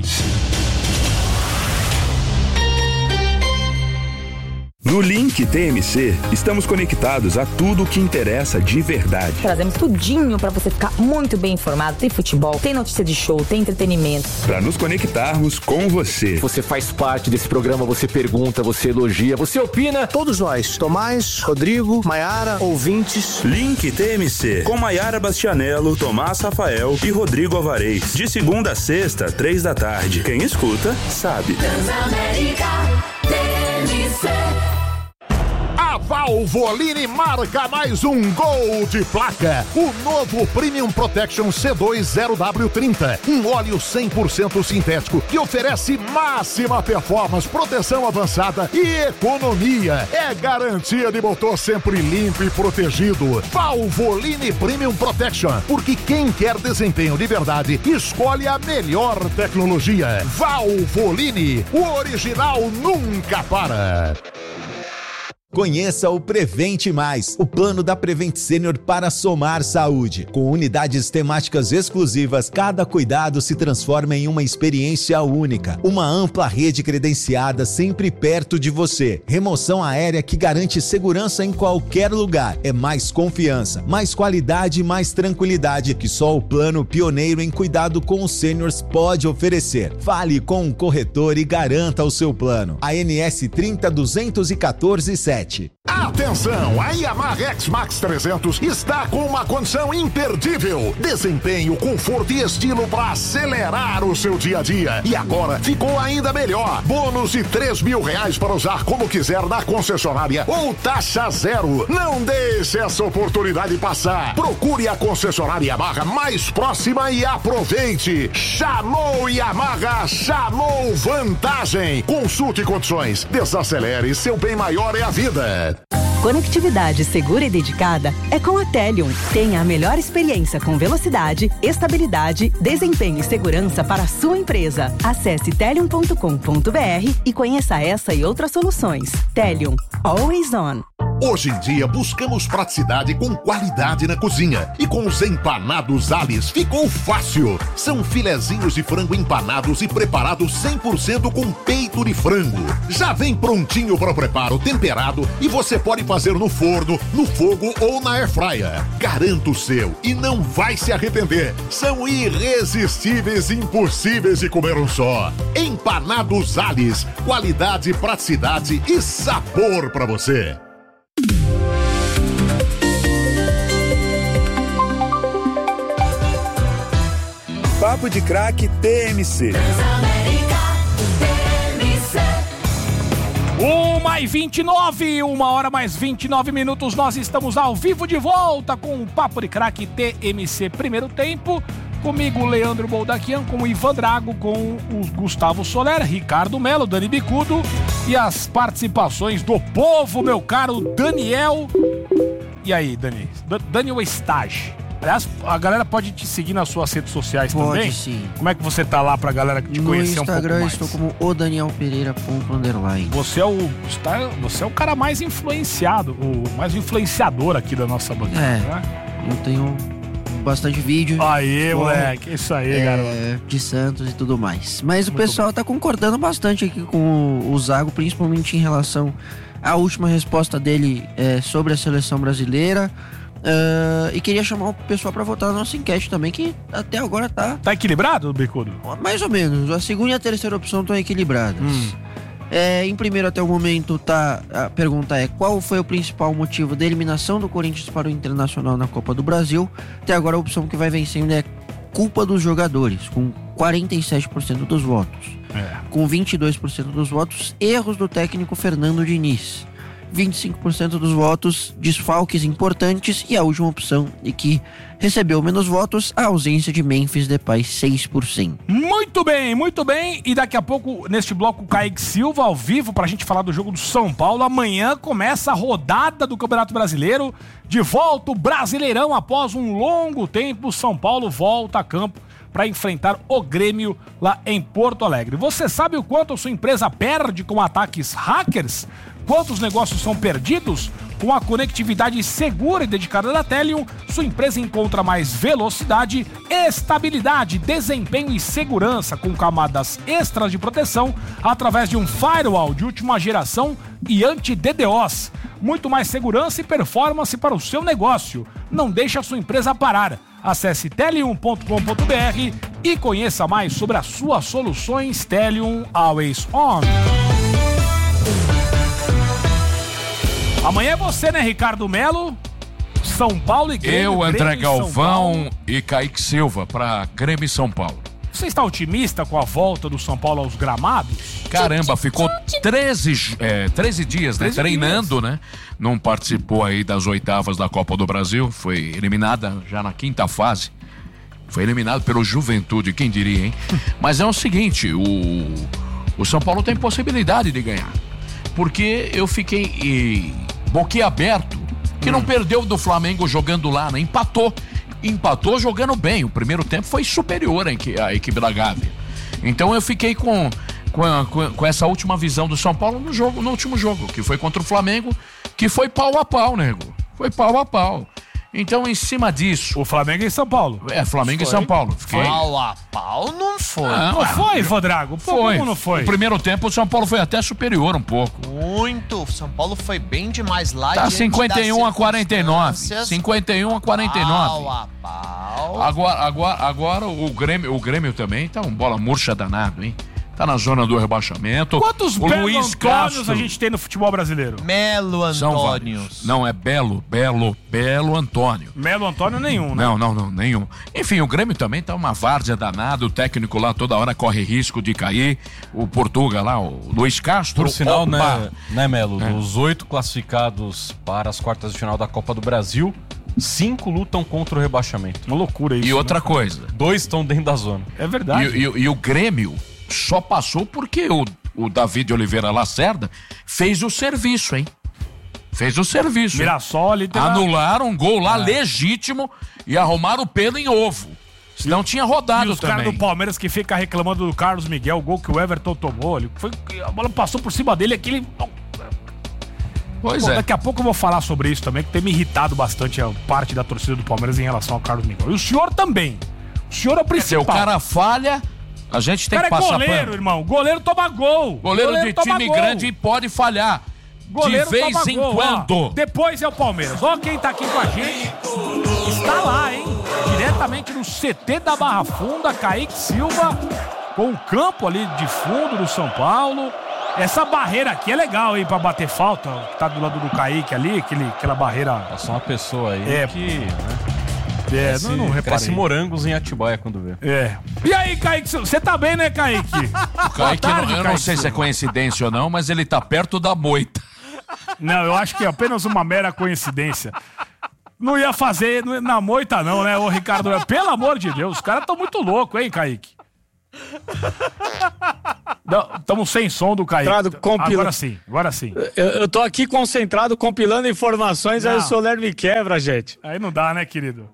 No Link TMC, estamos conectados a tudo o que interessa de verdade. Trazemos tudinho para você ficar muito bem informado. Tem futebol, tem notícia de show, tem entretenimento. Para nos conectarmos com você. Você faz parte desse programa, você pergunta, você elogia, você opina. Todos nós, Tomás, Rodrigo, Maiara, ouvintes. Link TMC, com Maiara Bastianello, Tomás Rafael e Rodrigo Alvarez. De segunda a sexta, 3 da tarde. Quem escuta, sabe. Transamérica TMC. A Valvoline marca mais um gol de placa. O novo Premium Protection C2 0W30. Um óleo 100% sintético que oferece máxima performance, proteção avançada e economia. É garantia de motor sempre limpo e protegido. Valvoline Premium Protection. Porque quem quer desempenho de verdade, escolhe a melhor tecnologia. Valvoline. O original nunca para. Conheça o Prevente Mais, o plano da Prevent Senior para somar saúde. Com unidades temáticas exclusivas, cada cuidado se transforma em uma experiência única. Uma ampla rede credenciada sempre perto de você. Remoção aérea que garante segurança em qualquer lugar. É mais confiança, mais qualidade e mais tranquilidade que só o plano pioneiro em cuidado com os seniors pode oferecer. Fale com um corretor e garanta o seu plano. ANS 30.214.7. Atenção, a Yamaha X-Max 300 está com uma condição imperdível. Desempenho, conforto e estilo para acelerar o seu dia a dia. E agora ficou ainda melhor. Bônus de R$3.000 para usar como quiser na concessionária ou taxa zero. Não deixe essa oportunidade passar. Procure a concessionária Yamaha mais próxima e aproveite. Chamou Yamaha, chamou vantagem. Consulte condições. Desacelere, seu bem maior é a vida. Conectividade segura e dedicada é com a Telium. Tenha a melhor experiência com velocidade, estabilidade, desempenho e segurança para a sua empresa. Acesse telium.com.br e conheça essa e outras soluções. Telium. Always on. Hoje em dia buscamos praticidade com qualidade na cozinha. E com os empanados Alice ficou fácil. São filezinhos de frango empanados e preparados 100% com peito de frango. Já vem prontinho para o preparo, temperado, e você pode fazer no forno, no fogo ou na airfryer. Garanta o seu e não vai se arrepender. São irresistíveis e impossíveis de comer um só. Empanados Alice. Qualidade, praticidade e sabor para você. Papo de Craque TMC. 1h29, 1h mais 29 minutos, nós estamos ao vivo de volta com o Papo de Craque TMC primeiro tempo. Comigo, Leandro Boldaquian, com o Ivan Drago, com o Gustavo Soler, Ricardo Melo, Dani Bicudo e as participações do povo, meu caro Daniel. E aí, Dani? Daniel Stage. Aliás, a galera pode te seguir nas suas redes sociais também? Pode, sim. Como é que você tá lá pra galera que te conhecer um pouco mais? No Instagram estou como o Daniel Pereira __. Você é o cara mais influenciado, o mais influenciador aqui da nossa bancada, né? Eu tenho bastante vídeo. Aê, moleque, isso aí, garoto. De Santos e tudo mais. Mas o pessoal tá concordando bastante aqui com o Zago, principalmente em relação à última resposta dele sobre a seleção brasileira. E queria chamar o pessoal pra votar na nossa enquete também, que até agora tá... Tá equilibrado, Bicudo? Mais ou menos. A segunda e a terceira opção estão equilibradas. Em primeiro, até o momento, a pergunta é: qual foi o principal motivo da eliminação do Corinthians para o Internacional na Copa do Brasil? Até agora, a opção que vai vencendo é culpa dos jogadores, com 47% dos votos. Com 22% dos votos, erros do técnico Fernando Diniz. 25% dos votos, desfalques importantes, e a última opção, e que recebeu menos votos, a ausência de Memphis Depay, 6%. Muito bem, e daqui a pouco, neste bloco, o Kaique Silva, ao vivo, pra gente falar do jogo do São Paulo. Amanhã começa a rodada do Campeonato Brasileiro, de volta o Brasileirão, após um longo tempo, São Paulo volta a campo para enfrentar o Grêmio lá em Porto Alegre. Você sabe o quanto a sua empresa perde com ataques hackers? Quantos negócios são perdidos? Com a conectividade segura e dedicada da Telium, sua empresa encontra mais velocidade, estabilidade, desempenho e segurança, com camadas extras de proteção através de um firewall de última geração e anti-DDoS. Muito mais segurança e performance para o seu negócio. Não deixe a sua empresa parar. Acesse telium.com.br e conheça mais sobre as suas soluções Telium Always On. Amanhã é você, né, Ricardo Melo? São Paulo e Grêmio. Eu, André Grêmio Galvão e Kaique Silva para Grêmio e São Paulo. Você está otimista com a volta do São Paulo aos gramados? Caramba, ficou 13 dias, né, treinando, né? Não participou aí das oitavas da Copa do Brasil, foi eliminada já na quinta fase. Foi eliminado pelo Juventude, quem diria, hein? Mas é o seguinte, o São Paulo tem possibilidade de ganhar. Porque eu fiquei boquiaberto, que não perdeu do Flamengo jogando lá, né? Empatou jogando bem. O primeiro tempo foi superior à equipe da Gávea. Então eu fiquei com essa última visão do São Paulo no último jogo, que foi contra o Flamengo, que foi pau a pau, nego. Foi pau a pau. Então, em cima disso... O Flamengo e São Paulo. Flamengo e São Paulo. Pau a pau não foi. Não foi, Vodrago? Foi. Como não foi? No primeiro tempo, o São Paulo foi até superior um pouco. Muito. O São Paulo foi bem demais lá. Tá 51-49. 51-49. Pau a pau. Agora o Grêmio também tá um bola murcha danado, hein? Tá na zona do rebaixamento. Quantos o Belo Luiz Antônios Castro, a gente tem no futebol brasileiro? Melo Antônios. Não, é Belo Antônio. Melo Antônio nenhum, né? Não, nenhum. Enfim, o Grêmio também tá uma várzea danada, o técnico lá toda hora corre risco de cair. O Portuga lá, o Luiz Castro. Por sinal, né, Melo? Dos 8 classificados para as quartas de final da Copa do Brasil, 5 lutam contra o rebaixamento. Uma loucura isso. E outra coisa. 2 estão dentro da zona. É verdade. E o Grêmio só passou porque o David Oliveira Lacerda fez o serviço, hein? Fez o serviço. Mirassol ali. Anularam um gol lá legítimo e arrumaram o pelo em ovo. Senão tinha rodado e os também. caras do Palmeiras que fica reclamando do Carlos Miguel, o gol que o Everton tomou. A bola passou por cima dele, aquele... Pois é. Daqui a pouco eu vou falar sobre isso também, que tem me irritado bastante a parte da torcida do Palmeiras em relação ao Carlos Miguel. E o senhor também. O senhor é o principal. O cara falha, a gente tem que passar pano. Goleiro, irmão. Goleiro toma gol. Goleiro de time grande pode falhar. Goleiro de vez em quando. Depois é o Palmeiras. Ó quem tá aqui com a gente. Está lá, hein? Diretamente no CT da Barra Funda, Kaique Silva, com o campo ali de fundo do São Paulo. Essa barreira aqui é legal, hein, pra bater falta. Que tá do lado do Kaique ali, aquela barreira. É só uma pessoa aí que... Né? Não reparei. Cresce morangos em Atibaia quando vê. E aí, Kaique, você tá bem, né, Kaique? O Kaique, eu não sei se é coincidência ou não, mas ele tá perto da moita. Não, eu acho que é apenas uma mera coincidência. Não ia fazer na moita não, né, ô Ricardo? Pelo amor de Deus, os caras tão muito loucos, hein, Kaique? Estamos sem som do Kaique. Agora sim. Eu tô aqui concentrado, compilando informações, aí o Soler me quebra, gente. Aí não dá, né, querido?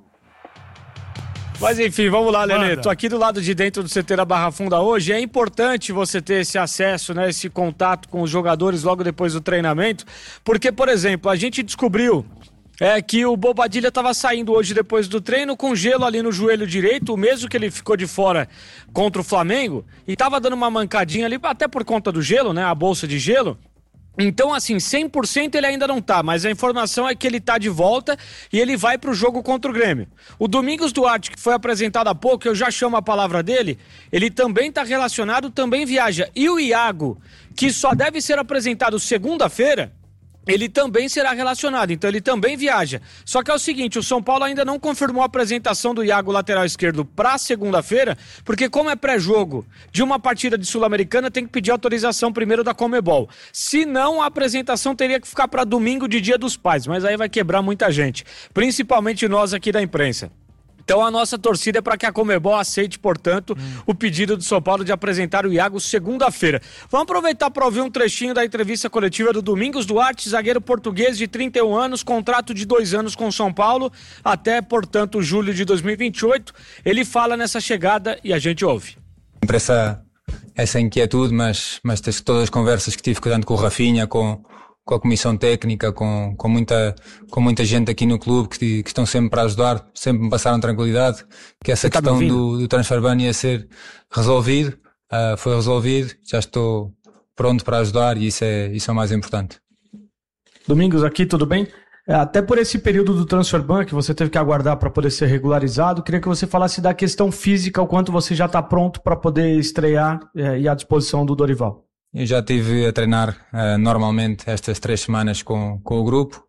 Mas enfim, vamos lá, Lelê. Tô aqui do lado de dentro do CT da Barra Funda hoje. É importante você ter esse acesso, né, esse contato com os jogadores logo depois do treinamento, porque, por exemplo, a gente descobriu que o Bobadilla estava saindo hoje depois do treino com gelo ali no joelho direito, o mesmo que ele ficou de fora contra o Flamengo, e estava dando uma mancadinha ali, até por conta do gelo, né, a bolsa de gelo. Então, assim, 100% ele ainda não tá, mas a informação é que ele tá de volta e ele vai pro jogo contra o Grêmio. O Domingos Duarte, que foi apresentado há pouco, eu já chamo a palavra dele, ele também tá relacionado, também viaja. E o Iago, que só deve ser apresentado segunda-feira, ele também será relacionado, então ele também viaja. Só que é o seguinte, o São Paulo ainda não confirmou a apresentação do Iago, lateral esquerdo, pra segunda-feira, porque como é pré-jogo de uma partida de Sul-Americana, tem que pedir autorização primeiro da Conmebol. Se não, a apresentação teria que ficar para domingo de Dia dos Pais, mas aí vai quebrar muita gente, principalmente nós aqui da imprensa. Então a nossa torcida é para que a Conmebol aceite, portanto, o pedido do São Paulo de apresentar o Iago segunda-feira. Vamos aproveitar para ouvir um trechinho da entrevista coletiva do Domingos Duarte, zagueiro português de 31 anos, contrato de 2 anos com São Paulo, até, portanto, julho de 2028. Ele fala nessa chegada e a gente ouve. Sempre essa inquietude, mas todas as conversas que tive tanto com o Rafinha, com a comissão técnica, com muita gente aqui no clube que estão sempre para ajudar, sempre me passaram tranquilidade, que essa questão do transfer ban ia ser resolvido, foi resolvido, já estou pronto para ajudar e isso é o mais importante. Domingos, aqui, tudo bem? Até por esse período do transfer ban que você teve que aguardar para poder ser regularizado, queria que você falasse da questão física, o quanto você já está pronto para poder estrear e à disposição do Dorival. Eu já estive a treinar normalmente estas 3 semanas com o grupo.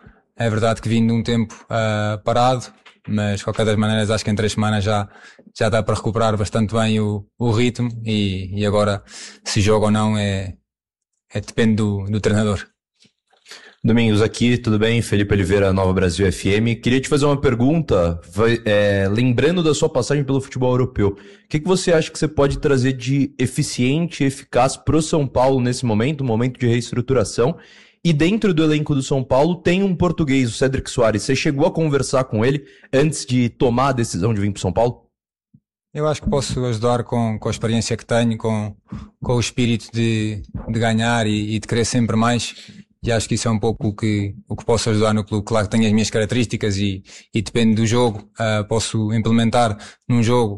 É verdade que vim de um tempo parado, mas de qualquer das maneiras acho que em 3 semanas já dá para recuperar bastante bem o ritmo e agora se joga ou não depende do treinador. Domingos aqui, tudo bem? Felipe Oliveira, Nova Brasil FM. Queria te fazer uma pergunta, lembrando da sua passagem pelo futebol europeu. O que você acha que você pode trazer de eficiente e eficaz para o São Paulo nesse momento, um momento de reestruturação? E dentro do elenco do São Paulo tem um português, o Cédric Soares. Você chegou a conversar com ele antes de tomar a decisão de vir para o São Paulo? Eu acho que posso ajudar com a experiência que tenho, com o espírito de ganhar e de querer sempre mais. E acho que isso é um pouco o que posso ajudar no clube. Claro que tenho as minhas características e depende do jogo. Posso implementar num jogo,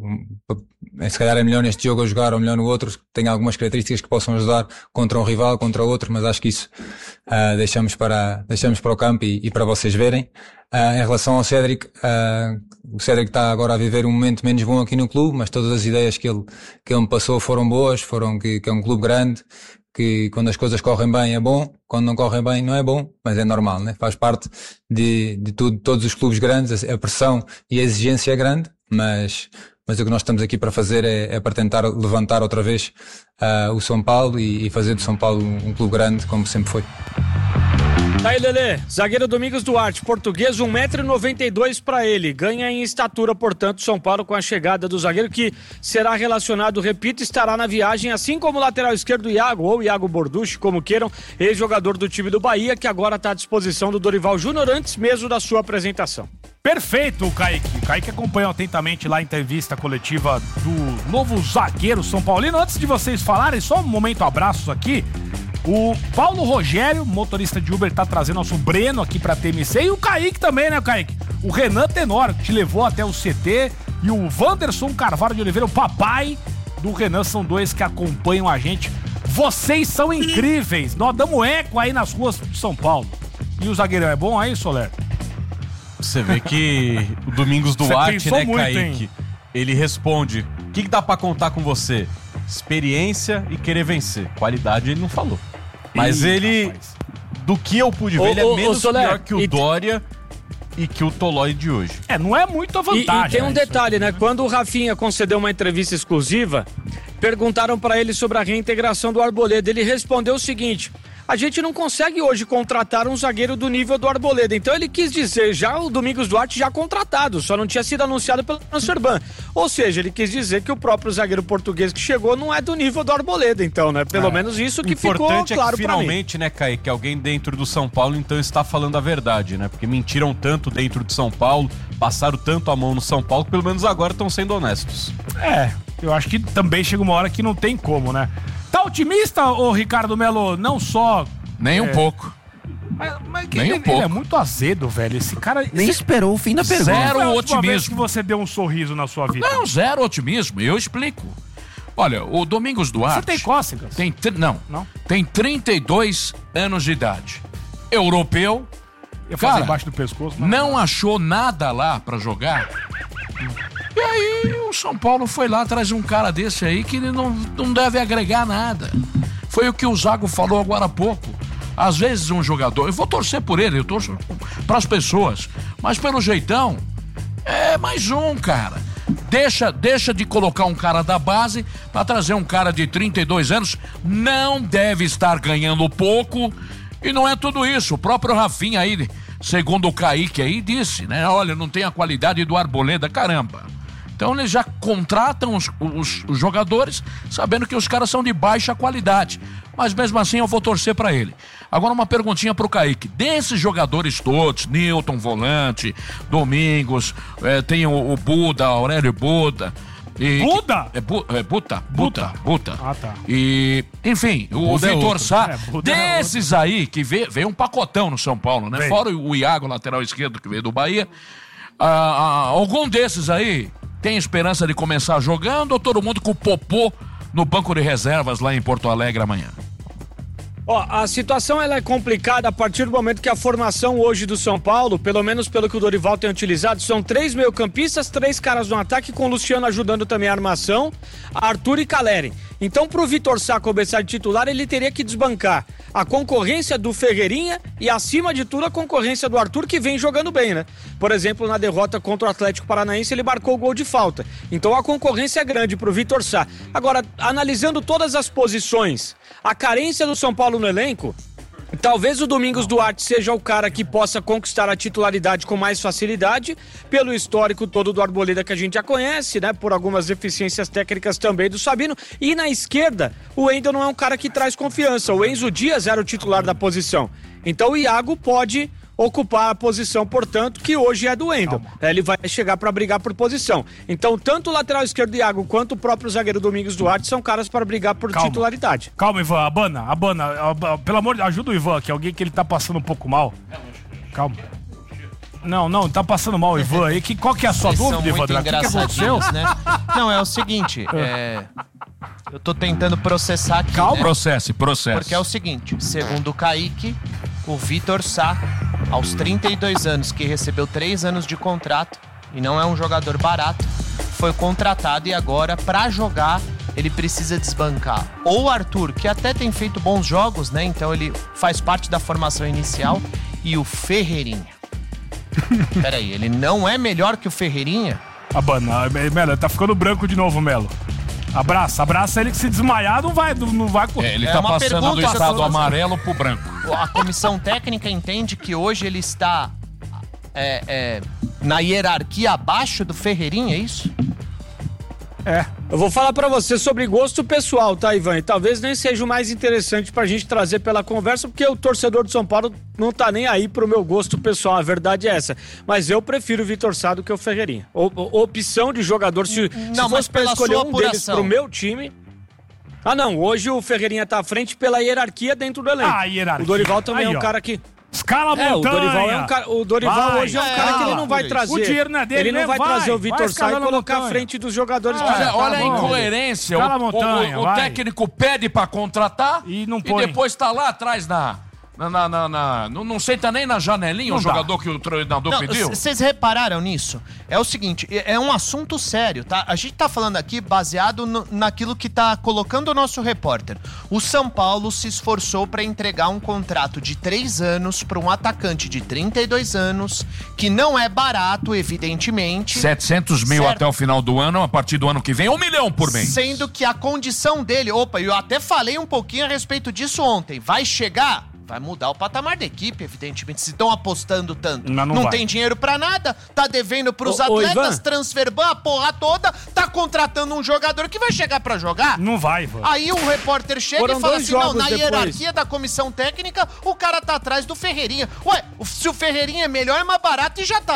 se calhar é melhor neste jogo a jogar ou melhor no outro. Tenho algumas características que possam ajudar contra um rival, contra outro, mas acho que isso deixamos para o campo e para vocês verem. Em relação ao Cédric, o Cédric está agora a viver um momento menos bom aqui no clube, mas todas as ideias que ele me passou foram boas, que é um clube grande, que quando as coisas correm bem é bom, quando não correm bem não é bom, mas é normal, né? Faz parte de tudo, todos os clubes grandes, a pressão e a exigência é grande, mas o que nós estamos aqui para fazer é para tentar levantar outra vez o São Paulo e fazer do São Paulo um clube grande, como sempre foi. Aí, Lelê, zagueiro Domingos Duarte, português, 1,92 m pra ele. Ganha em estatura, portanto, São Paulo com a chegada do zagueiro que será relacionado, repito, estará na viagem, assim como o lateral esquerdo Iago, ou Iago Borducci, como queiram, ex-jogador do time do Bahia, que agora está à disposição do Dorival Júnior antes mesmo da sua apresentação. Perfeito, Kaique. O Kaique acompanhou atentamente lá a entrevista coletiva do novo zagueiro São Paulino. Antes de vocês falarem, só um momento abraços aqui. O Paulo Rogério, motorista de Uber, tá trazendo nosso Breno aqui pra TMC. E o Kaique também, né, Kaique? O Renan Tenório, que te levou até o CT. E o Wanderson Carvalho de Oliveira, o papai do Renan, são dois que acompanham a gente. Vocês são incríveis. Nós damos eco aí nas ruas de São Paulo. E o zagueirão é bom aí, Soler? Você vê que o Domingos Duarte, né, muito, Kaique? hein? Ele responde: o que dá pra contar com você? Experiência e querer vencer. Qualidade ele não falou. Mas ele, rapaz, do que eu pude ver, ele é menos Soler, pior que o Dória e que o Tolói de hoje. Não é muito a vantagem. E tem um detalhe, né? Quando o Rafinha concedeu uma entrevista exclusiva, perguntaram pra ele sobre a reintegração do Arboleda. Ele respondeu o seguinte: a gente não consegue hoje contratar um zagueiro do nível do Arboleda. Então ele quis dizer, já o Domingos Duarte já contratado, só não tinha sido anunciado pelo Transferban. Ou seja, ele quis dizer que o próprio zagueiro português que chegou não é do nível do Arboleda, então, né? Pelo menos isso que ficou claro pra mim. O importante é que finalmente, né, Kaique, alguém dentro do São Paulo então está falando a verdade, né? Porque mentiram tanto dentro de São Paulo, passaram tanto a mão no São Paulo, que pelo menos agora estão sendo honestos. Eu acho que também chega uma hora que não tem como, né? Tá otimista, ô Ricardo Melo? Não só... Nem um pouco. Mas nem um pouco. Ele é muito azedo, velho. Esse cara... Nem esperou o fim da pergunta. Zero Vez otimismo. que você deu um sorriso na sua vida? Não, zero otimismo. Eu explico. Olha, o Domingos Duarte... Você tem cócegas? Não. Tem 32 anos de idade. Europeu. Eu fazer embaixo do pescoço. Não achou nada lá pra jogar. E aí o São Paulo foi lá atrás de um cara desse aí que ele não deve agregar nada. Foi o que o Zago falou agora há pouco. Às vezes um jogador, eu vou torcer por ele, eu torço pras pessoas, mas pelo jeitão, é mais um, cara. Deixa de colocar um cara da base pra trazer um cara de 32 anos, não deve estar ganhando pouco, e não é tudo isso. O próprio Rafinha aí, segundo o Kaique aí, disse, né? Olha, não tem a qualidade do Arboleda, caramba. Então eles já contratam os jogadores sabendo que os caras são de baixa qualidade. Mas mesmo assim eu vou torcer pra ele. Agora uma perguntinha pro Kaique. Desses jogadores todos, Newton, volante, Domingos, tem o Buda, Aurélio Buda. Buda? Buta. Ah, tá. E, enfim, o Buda Vitor Sá, Buda é desses aí, que veio um pacotão no São Paulo, né? Veio. Fora o Iago, lateral esquerdo, que veio do Bahia. Algum desses aí tem esperança de começar jogando ou todo mundo com o popô no banco de reservas lá em Porto Alegre amanhã? A situação ela é complicada a partir do momento que a formação hoje do São Paulo, pelo menos pelo que o Dorival tem utilizado, são 3 meio-campistas, 3 caras no ataque, com o Luciano ajudando também a armação, Arthur e Caleri. Então, pro Vitor Sá começar de titular, ele teria que desbancar a concorrência do Ferreirinha e, acima de tudo, a concorrência do Arthur, que vem jogando bem, né? Por exemplo, na derrota contra o Atlético Paranaense, ele marcou o gol de falta. Então, a concorrência é grande pro Vitor Sá. Agora, analisando todas as posições, a carência do São Paulo no elenco, talvez o Domingos Duarte seja o cara que possa conquistar a titularidade com mais facilidade, pelo histórico todo do Arboleda que a gente já conhece, né? Por algumas deficiências técnicas também do Sabino. E na esquerda, o Wendel não é um cara que traz confiança. O Enzo Dias era o titular da posição. Então o Iago pode ocupar a posição, portanto, que hoje é do Wendel. Ele vai chegar para brigar por posição. Então, tanto o lateral esquerdo Iago quanto o próprio zagueiro Domingos Duarte são caras para brigar por titularidade. Calma, Ivan, Abana, pelo amor de Deus, ajuda o Ivan, que é alguém que ele tá passando um pouco mal. Calma. Não, tá passando mal o Ivan aí. Qual que é a sua dúvida, Ivan? O que aconteceu? Né? Não, é o seguinte, eu tô tentando processar aqui, Calma, né? Processe. Porque é o seguinte, segundo o Kaique, o Vitor Sá, aos 32 anos, que recebeu 3 anos de contrato e não é um jogador barato, foi contratado e agora, pra jogar, ele precisa desbancar ou o Arthur, que até tem feito bons jogos, né? Então ele faz parte da formação inicial, e o Ferreirinha. Peraí, ele não é melhor que o Ferreirinha? Abana, Melo, tá ficando branco de novo, Melo. Abraça ele, que se desmaiar não vai correr. Ele tá passando do estado amarelo pro branco. a comissão técnica entende que hoje ele está na hierarquia abaixo do Ferreirinha, é isso? Eu vou falar pra você sobre gosto pessoal, tá, Ivan? E talvez nem seja o mais interessante pra gente trazer pela conversa, porque o torcedor do São Paulo não tá nem aí pro meu gosto pessoal, a verdade é essa. Mas eu prefiro o Vitor Sá do que o Ferreirinha. Opção de jogador, se fosse pra escolher um deles pro meu time... não, hoje o Ferreirinha tá à frente pela hierarquia dentro do elenco. Hierarquia. O Dorival também é um cara que... Escala a montanha. O Dorival hoje é um cara que ele não vai trazer. O dinheiro não é dele, ele não vai trazer o Vitor Sá e colocar à frente dos jogadores que já olha a incoerência. O técnico pede pra contratar e depois tá lá atrás não senta nem na janelinha o jogador que o treinador pediu. Vocês repararam nisso? É o seguinte, é um assunto sério, tá? A gente tá falando aqui baseado naquilo que tá colocando o nosso repórter. O São Paulo se esforçou para entregar um contrato de 3 anos para um atacante de 32 anos, que não é barato, evidentemente. 700 mil até o final do ano, a partir do ano que vem, 1 milhão por mês. Sendo que a condição dele... eu até falei um pouquinho a respeito disso ontem. Vai chegar... Vai mudar o patamar da equipe, evidentemente. Se estão apostando tanto. Não tem dinheiro pra nada, tá devendo pros atletas, transferban, a porra toda, tá contratando um jogador que vai chegar pra jogar. Não vai, Ivan. Aí o repórter chega e fala assim, na hierarquia da comissão técnica, o cara tá atrás do Ferreirinha. Ué, se o Ferreirinha é melhor, é mais barato e já tá